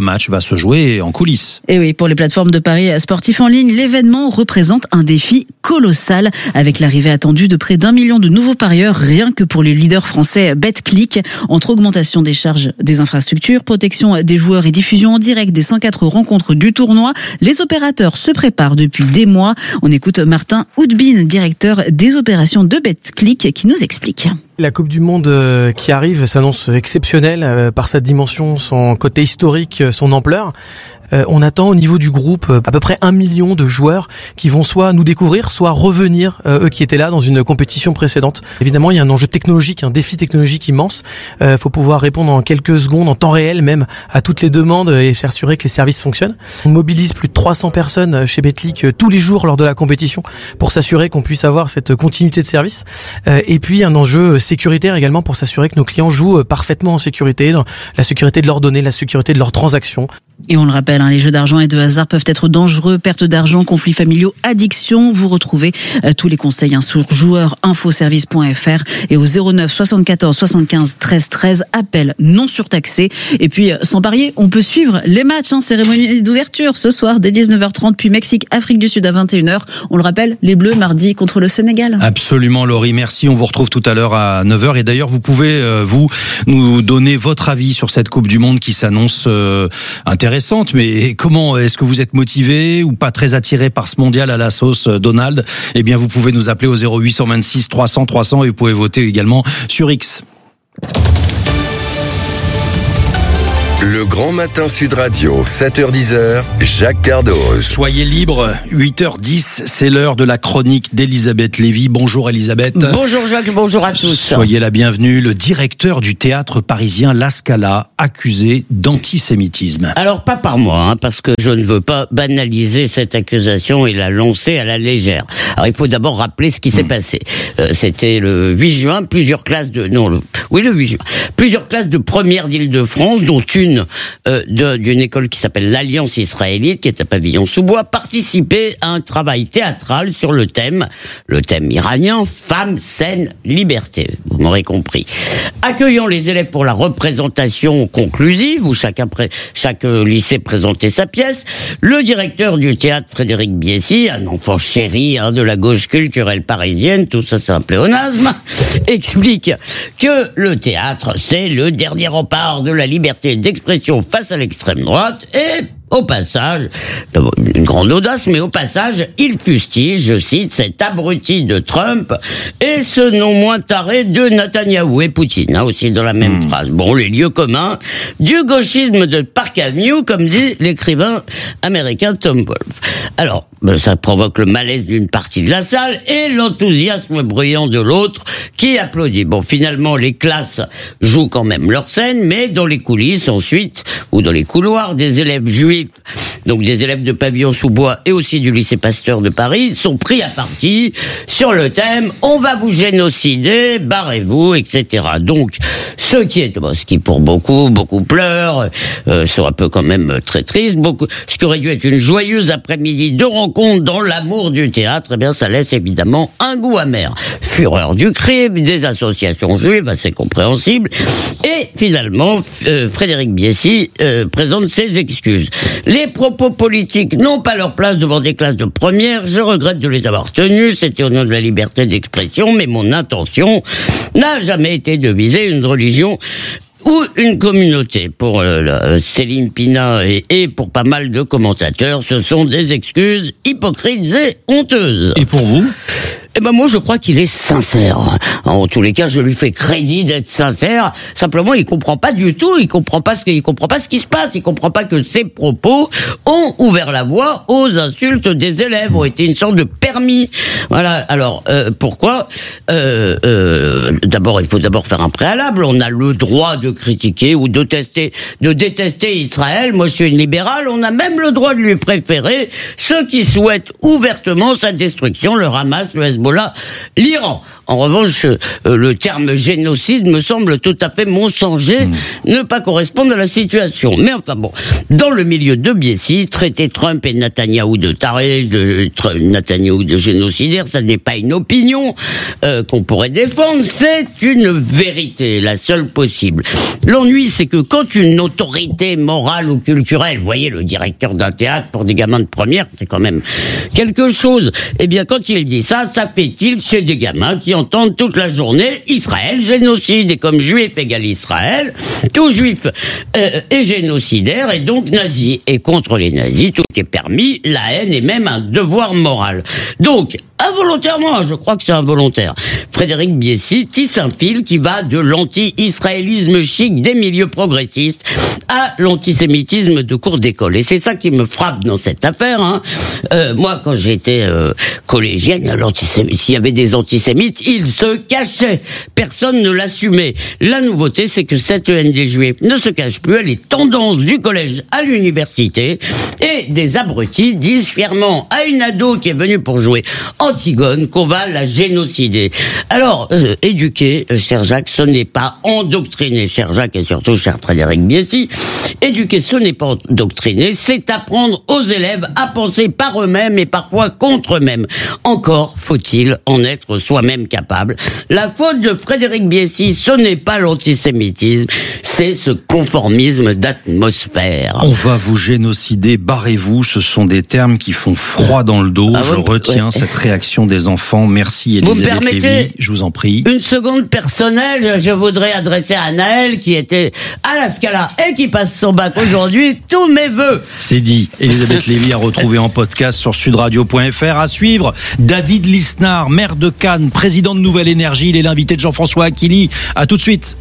match va se jouer en coulisses. Et oui, pour les plateformes de paris sportifs en ligne, l'événement représente un défi colossal avec l'arrivée attendue de près d'un million de nouveaux parieurs rien que pour les leaders français BetClick. Entre augmentation des charges des infrastructures, protection des joueurs et diffusion en direct des cent quatre rencontres du tournoi, les opérateurs se préparent depuis des mois. On écoute Martin Houdbin, directeur des opérations de BetClick, qui nous explique. La Coupe du Monde qui arrive s'annonce exceptionnelle par sa dimension, son côté historique, son ampleur. Euh, on attend au niveau du groupe à peu près un million de joueurs qui vont soit nous découvrir, soit revenir, euh, eux qui étaient là dans une compétition précédente. Évidemment, il y a un enjeu technologique, un défi technologique immense. Il euh, faut pouvoir répondre en quelques secondes, en temps réel même, à toutes les demandes et s'assurer que les services fonctionnent. On mobilise plus de trois cents personnes chez BetClick euh, tous les jours lors de la compétition pour s'assurer qu'on puisse avoir cette continuité de service. Euh, et puis un enjeu sécuritaire également pour s'assurer que nos clients jouent parfaitement en sécurité, dans la sécurité de leurs données, la sécurité de leurs transactions. Et on le rappelle, hein, les jeux d'argent et de hasard peuvent être dangereux, perte d'argent, conflits familiaux, addiction. Vous retrouvez euh, tous les conseils hein, sur joueurs info service point f r et au zéro neuf soixante-quatorze soixante-quinze treize treize, appel non surtaxé. Et puis, euh, sans parier, on peut suivre les matchs, hein, cérémonie d'ouverture ce soir dès dix-neuf heures trente, puis Mexique, Afrique du Sud à vingt et une heures. On le rappelle, les Bleus mardi contre le Sénégal. Absolument, Laurie, merci. On vous retrouve tout à l'heure à neuf heures. Et d'ailleurs, vous pouvez, euh, vous, nous donner votre avis sur cette Coupe du Monde qui s'annonce euh, intéressante. Mais comment est-ce que vous êtes motivé ou pas très attiré par ce mondial à la sauce Donald? Eh bien, vous pouvez nous appeler au zéro huit cent vingt-six trois cents trois cents et vous pouvez voter également sur X. Le Grand Matin Sud Radio, sept heures dix, Jacques Cardoz. Soyez libres, huit heures dix, c'est l'heure de la chronique d'Elisabeth Lévy. Bonjour Elisabeth. Bonjour Jacques, bonjour à tous. Soyez la bienvenue. Le directeur du théâtre parisien La Scala, accusé d'antisémitisme. Alors pas par moi, hein, parce que je ne veux pas banaliser cette accusation et la lancer à la légère. Alors il faut d'abord rappeler ce qui s'est mmh. passé. Euh, c'était le huit juin, plusieurs classes de... Non, le, oui le huit juin. Plusieurs classes de première d'Île-de-France, dont une Euh, de, d'une école qui s'appelle l'Alliance Israélite, qui est à Pavillon-sous-Bois, participer à un travail théâtral sur le thème, le thème iranien, femme, scène, liberté. Vous m'aurez compris. Accueillant les élèves pour la représentation conclusive, où chacun pré, chaque lycée présentait sa pièce, le directeur du théâtre, Frédéric Biessy, un enfant chéri hein, de la gauche culturelle parisienne, tout ça c'est un pléonasme, explique que le théâtre, c'est le dernier rempart de la liberté d'expression face à l'extrême droite et au passage, une grande audace, mais au passage, il fustige, je cite, cet abruti de Trump et ce non moins taré de Netanyahou et Poutine, hein, aussi dans la même mmh. phrase. Bon, les lieux communs du gauchisme de Park Avenue, comme dit l'écrivain américain Tom Wolfe. Alors, ben, ça provoque le malaise d'une partie de la salle et l'enthousiasme bruyant de l'autre qui applaudit. Bon, finalement, les classes jouent quand même leur scène, mais dans les coulisses, ensuite, ou dans les couloirs, des élèves juifs, donc des élèves de Pavillon-sous-Bois et aussi du lycée Pasteur de Paris, sont pris à partie sur le thème « On va vous génocider, barrez-vous », et cetera. Donc, ce qui est, bon, ce qui pour beaucoup, beaucoup pleurent, euh, sont un peu quand même très tristes, beaucoup, ce qui aurait dû être une joyeuse après-midi de rencontre dans l'amour du théâtre, eh bien, ça laisse évidemment un goût amer. Fureur du crime, des associations juives, assez compréhensibles, et finalement, euh, Frédéric Biessy euh, présente ses excuses. Les propos politiques n'ont pas leur place devant des classes de première, je regrette de les avoir tenus, c'était au nom de la liberté d'expression, mais mon intention n'a jamais été de viser une religion ou une communauté. Pour euh, Céline Pina et, et pour pas mal de commentateurs, ce sont des excuses hypocrites et honteuses. Et pour vous ? Eh ben moi je crois qu'il est sincère. En tous les cas, je lui fais crédit d'être sincère. Simplement, il comprend pas du tout. Il comprend pas ce qu'il comprend pas ce qui se passe. Il comprend pas que ses propos ont ouvert la voie aux insultes des élèves, ont été une sorte de permis. Voilà. Alors euh, pourquoi euh, euh, D'abord, il faut d'abord faire un préalable. On a le droit de critiquer ou de tester, de détester Israël. Moi, je suis une libérale. On a même le droit de lui préférer ceux qui souhaitent ouvertement sa destruction, le Hamas, le Hezbollah, l'Iran. En revanche, euh, le terme génocide me semble tout à fait mensonger, mmh. ne pas correspondre à la situation. Mais enfin bon, dans le milieu de Biessy, traiter Trump et Netanyahou de taré, de Trump, Netanyahou de génocidaire, ça n'est pas une opinion euh, qu'on pourrait défendre, c'est une vérité, la seule possible. L'ennui, c'est que quand une autorité morale ou culturelle, vous voyez, le directeur d'un théâtre pour des gamins de première, c'est quand même quelque chose, eh bien quand il dit ça, ça fait tilt chez des gamins qui entendent toute la journée Israël, génocide, et comme juif égale Israël, tout juif euh, est génocidaire et donc nazi. Et contre les nazis, tout est permis, la haine est même un devoir moral. Donc, involontairement, je crois que c'est involontaire, Frédéric Biessy tisse un fil qui va de l'anti-israélisme chic des milieux progressistes à l'antisémitisme de cours d'école. Et c'est ça qui me frappe dans cette affaire. Hein. Euh, moi, quand j'étais euh, collégienne, s'il y avait des antisémites, ils se cachaient. Personne ne l'assumait. La nouveauté, c'est que cette haine des juifs ne se cache plus. Elle est tendance du collège à l'université. Et des abrutis disent fièrement à une ado qui est venue pour jouer Antigone qu'on va la génocider. Alors, euh, éduquer, euh, cher Jacques, ce n'est pas endoctriner, cher Jacques et surtout cher Frédéric Biessy. Éduquer, ce n'est pas endoctriner, c'est apprendre aux élèves à penser par eux-mêmes et parfois contre eux-mêmes. Encore faut-il en être soi-même capable. La faute de Frédéric Biessy, ce n'est pas l'antisémitisme, c'est ce conformisme d'atmosphère. On va vous génocider, barrez-vous, ce sont des termes qui font froid dans le dos. Ah, Je retiens ouais. cette réaction des enfants. Merci Elisabeth Lévy, je vous en prie. Une seconde personnelle, je voudrais adresser à Naël qui était à la Scala et qui passe son bac aujourd'hui, tous mes vœux. C'est dit. Elisabeth Lévy à retrouver en podcast sur sudradio point f r. À suivre, David Lisnard, maire de Cannes, président de Nouvelle Énergie, il est l'invité de Jean-François Aquili. À tout de suite.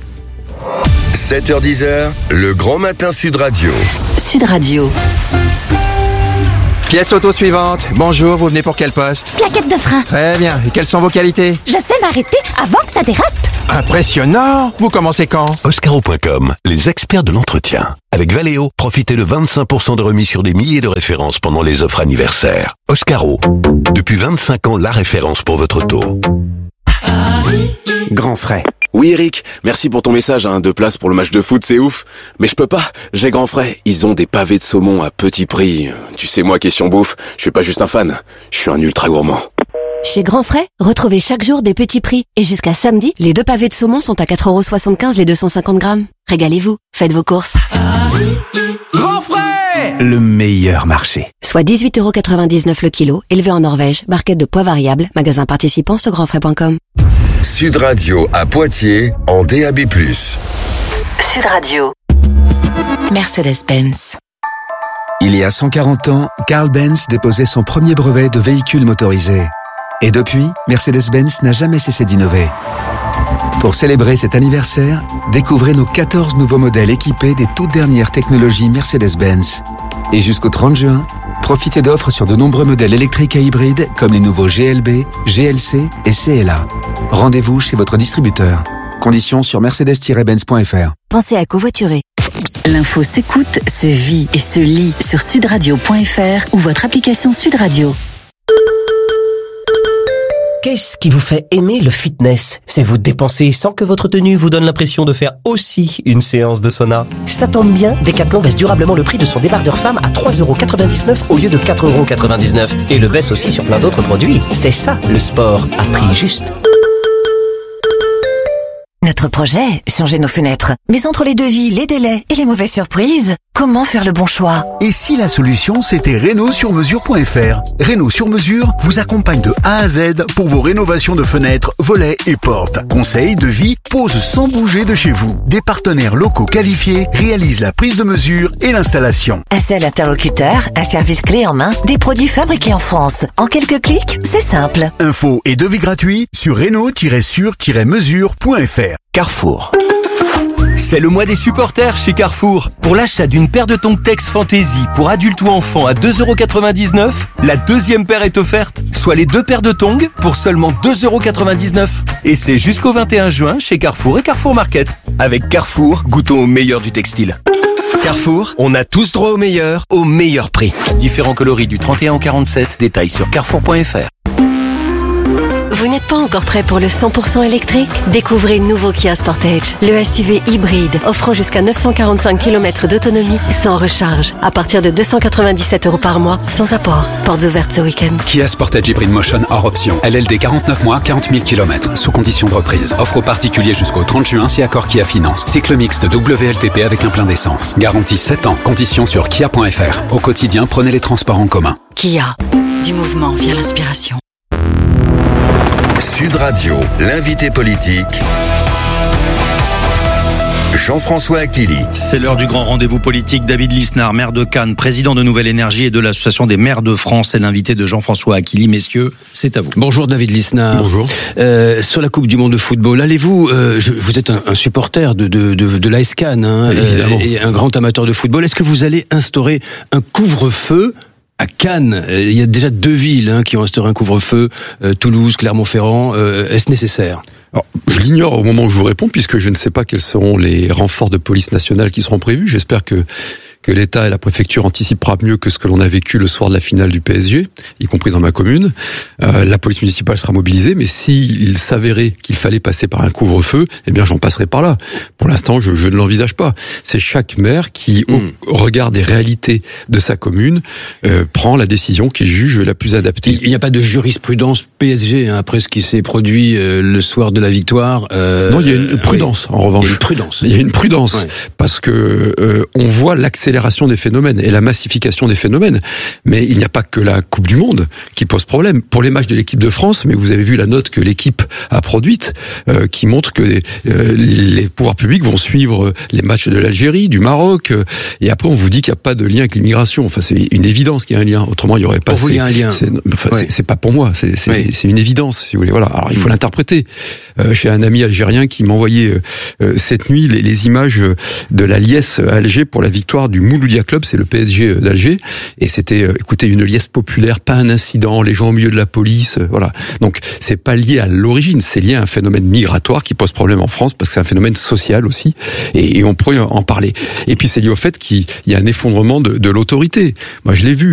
sept heures dix, le grand matin Sud Radio. Sud Radio. Pièce auto suivante. Bonjour, vous venez pour quel poste? Plaquette de frein. Très bien. Et quelles sont vos qualités? Je sais m'arrêter avant que ça dérape. Impressionnant. Vous commencez quand? Oscaro point com, les experts de l'entretien. Avec Valeo, profitez de vingt-cinq pour cent de remise sur des milliers de références pendant les offres anniversaires. Oscaro, depuis vingt-cinq ans, la référence pour votre auto. Grand frais. Oui Eric, merci pour ton message, hein, deux places pour le match de foot, c'est ouf. Mais je peux pas, j'ai Grand frais, ils ont des pavés de saumon à petit prix. Tu sais moi, question bouffe, je suis pas juste un fan, je suis un ultra gourmand. Chez Grand Frais, retrouvez chaque jour des petits prix. Et jusqu'à samedi, les deux pavés de saumon sont à quatre euros soixante-quinze les deux cent cinquante grammes. Régalez-vous, faites vos courses. Grand frais, le meilleur marché. Soit dix-huit euros quatre-vingt-dix-neuf le kilo, élevé en Norvège, barquette de poids variable, magasin participant sur grand frais point com. Sud Radio à Poitiers en D A B plus. Sud Radio. Mercedes-Benz. Il y a cent quarante ans, Carl Benz déposait son premier brevet de véhicule motorisé. Et depuis, Mercedes-Benz n'a jamais cessé d'innover. Pour célébrer cet anniversaire, découvrez nos quatorze nouveaux modèles équipés des toutes dernières technologies Mercedes-Benz. Et jusqu'au trente juin, profitez d'offres sur de nombreux modèles électriques et hybrides comme les nouveaux G L B, G L C et C L A. Rendez-vous chez votre distributeur. Conditions sur mercedes tiret benz point f r. Pensez à covoiturer. L'info s'écoute, se vit et se lit sur sudradio point f r ou votre application Sud Radio. Qu'est-ce qui vous fait aimer le fitness? C'est vous dépenser sans que votre tenue vous donne l'impression de faire aussi une séance de sauna. Ça tombe bien, Decathlon baisse durablement le prix de son débardeur femme à trois euros quatre-vingt-dix-neuf au lieu de quatre euros quatre-vingt-dix-neuf. Et le baisse aussi sur plein d'autres produits. C'est ça, le sport à prix juste. Notre projet, changer nos fenêtres. Mais entre les devis, les délais et les mauvaises surprises, comment faire le bon choix? Et si la solution, c'était Réno sur mesure point f r? Réno sur mesure vous accompagne de A à Z pour vos rénovations de fenêtres, volets et portes. Conseils, devis, pose sans bouger de chez vous. Des partenaires locaux qualifiés réalisent la prise de mesure et l'installation. Un seul interlocuteur, un service clé en main, des produits fabriqués en France. En quelques clics, c'est simple. Infos et devis gratuits sur réno tiret sur tiret mesure point f r. Carrefour. C'est le mois des supporters chez Carrefour. Pour l'achat d'une paire de tongs Tex Fantasy pour adultes ou enfants à deux euros quatre-vingt-dix-neuf, la deuxième paire est offerte, soit les deux paires de tongs pour seulement deux euros quatre-vingt-dix-neuf. Et c'est jusqu'au vingt et un juin chez Carrefour et Carrefour Market. Avec Carrefour, goûtons au meilleur du textile. Carrefour, on a tous droit au meilleur, au meilleur prix. Différents coloris du trente et un au quarante-sept, détails sur carrefour point f r. Vous n'êtes pas encore prêt pour le cent pour cent électrique? Découvrez le nouveau Kia Sportage, le S U V hybride offrant jusqu'à neuf cent quarante-cinq kilomètres d'autonomie sans recharge, à partir de deux cent quatre-vingt-dix-sept euros par mois, sans apport. Portes ouvertes ce week-end. Kia Sportage Hybrid Motion hors option. L L D quarante-neuf mois, quarante mille kilomètres, sous condition de reprise. Offre aux particuliers jusqu'au trente juin si accord Kia Finance. Cycle mixte W L T P avec un plein d'essence. Garantie sept ans. Conditions sur kia point f r. Au quotidien, prenez les transports en commun. Kia, du mouvement via l'inspiration. Sud Radio, l'invité politique. Jean-François Akili. C'est l'heure du grand rendez-vous politique. David Lisnard, maire de Cannes, président de Nouvelle Énergie et de l'Association des maires de France, est l'invité de Jean-François Akili. Messieurs, c'est à vous. Bonjour David Lisnard. Bonjour. Euh, sur la Coupe du Monde de football, allez-vous, euh, je, vous êtes un, un supporter de, de, de, de l'A S Cannes, hein, évidemment, euh, et un grand amateur de football. Est-ce que vous allez instaurer un couvre-feu à Cannes? Il y a déjà deux villes hein, qui ont instauré un couvre-feu, euh, Toulouse, Clermont-Ferrand. Euh, est-ce nécessaire? Alors, je l'ignore au moment où je vous réponds, puisque je ne sais pas quels seront les renforts de police nationale qui seront prévus. J'espère que que l'État et la préfecture anticipera mieux que ce que l'on a vécu le soir de la finale du P S G, y compris dans ma commune. Euh, la police municipale sera mobilisée, mais s'il s'avérait qu'il fallait passer par un couvre-feu, eh bien j'en passerai par là. Pour l'instant, je, je ne l'envisage pas. C'est chaque maire qui, mmh. au regard des réalités de sa commune, euh, prend la décision qu'il juge la plus adaptée. Il n'y a pas de jurisprudence P S G hein, après ce qui s'est produit euh, le soir de la victoire. Euh, non, il y a une prudence oui. en revanche. Il y a une prudence. Il y a une prudence ouais. parce que euh, on voit l'accélération des phénomènes et la massification des phénomènes. Mais il n'y a pas que la Coupe du Monde qui pose problème. Pour les matchs de l'équipe de France, mais vous avez vu la note que l'équipe a produite, euh, qui montre que euh, les pouvoirs publics vont suivre les matchs de l'Algérie, du Maroc, euh, et après on vous dit qu'il n'y a pas de lien avec l'immigration. Enfin, c'est une évidence qu'il y a un lien. Autrement, il n'y aurait pas. Pour vous, il y a un lien. C'est, enfin, ouais. c'est, c'est pas pour moi. C'est, c'est, oui. c'est une évidence, si vous voulez. Voilà. Alors, il faut mmh. l'interpréter. Euh, j'ai un ami algérien qui m'envoyait euh, cette nuit les, les images de la liesse à Alger pour la victoire du Mouloudia Club, c'est le P S G d'Alger, et c'était, euh, écoutez, une liesse populaire, pas un incident, les gens au milieu de la police, euh, voilà. Donc, c'est pas lié à l'origine, c'est lié à un phénomène migratoire qui pose problème en France, parce que c'est un phénomène social aussi, et, et on pourrait en parler. Et puis, c'est lié au fait qu'il y a un effondrement de, de l'autorité. Moi, je l'ai vu.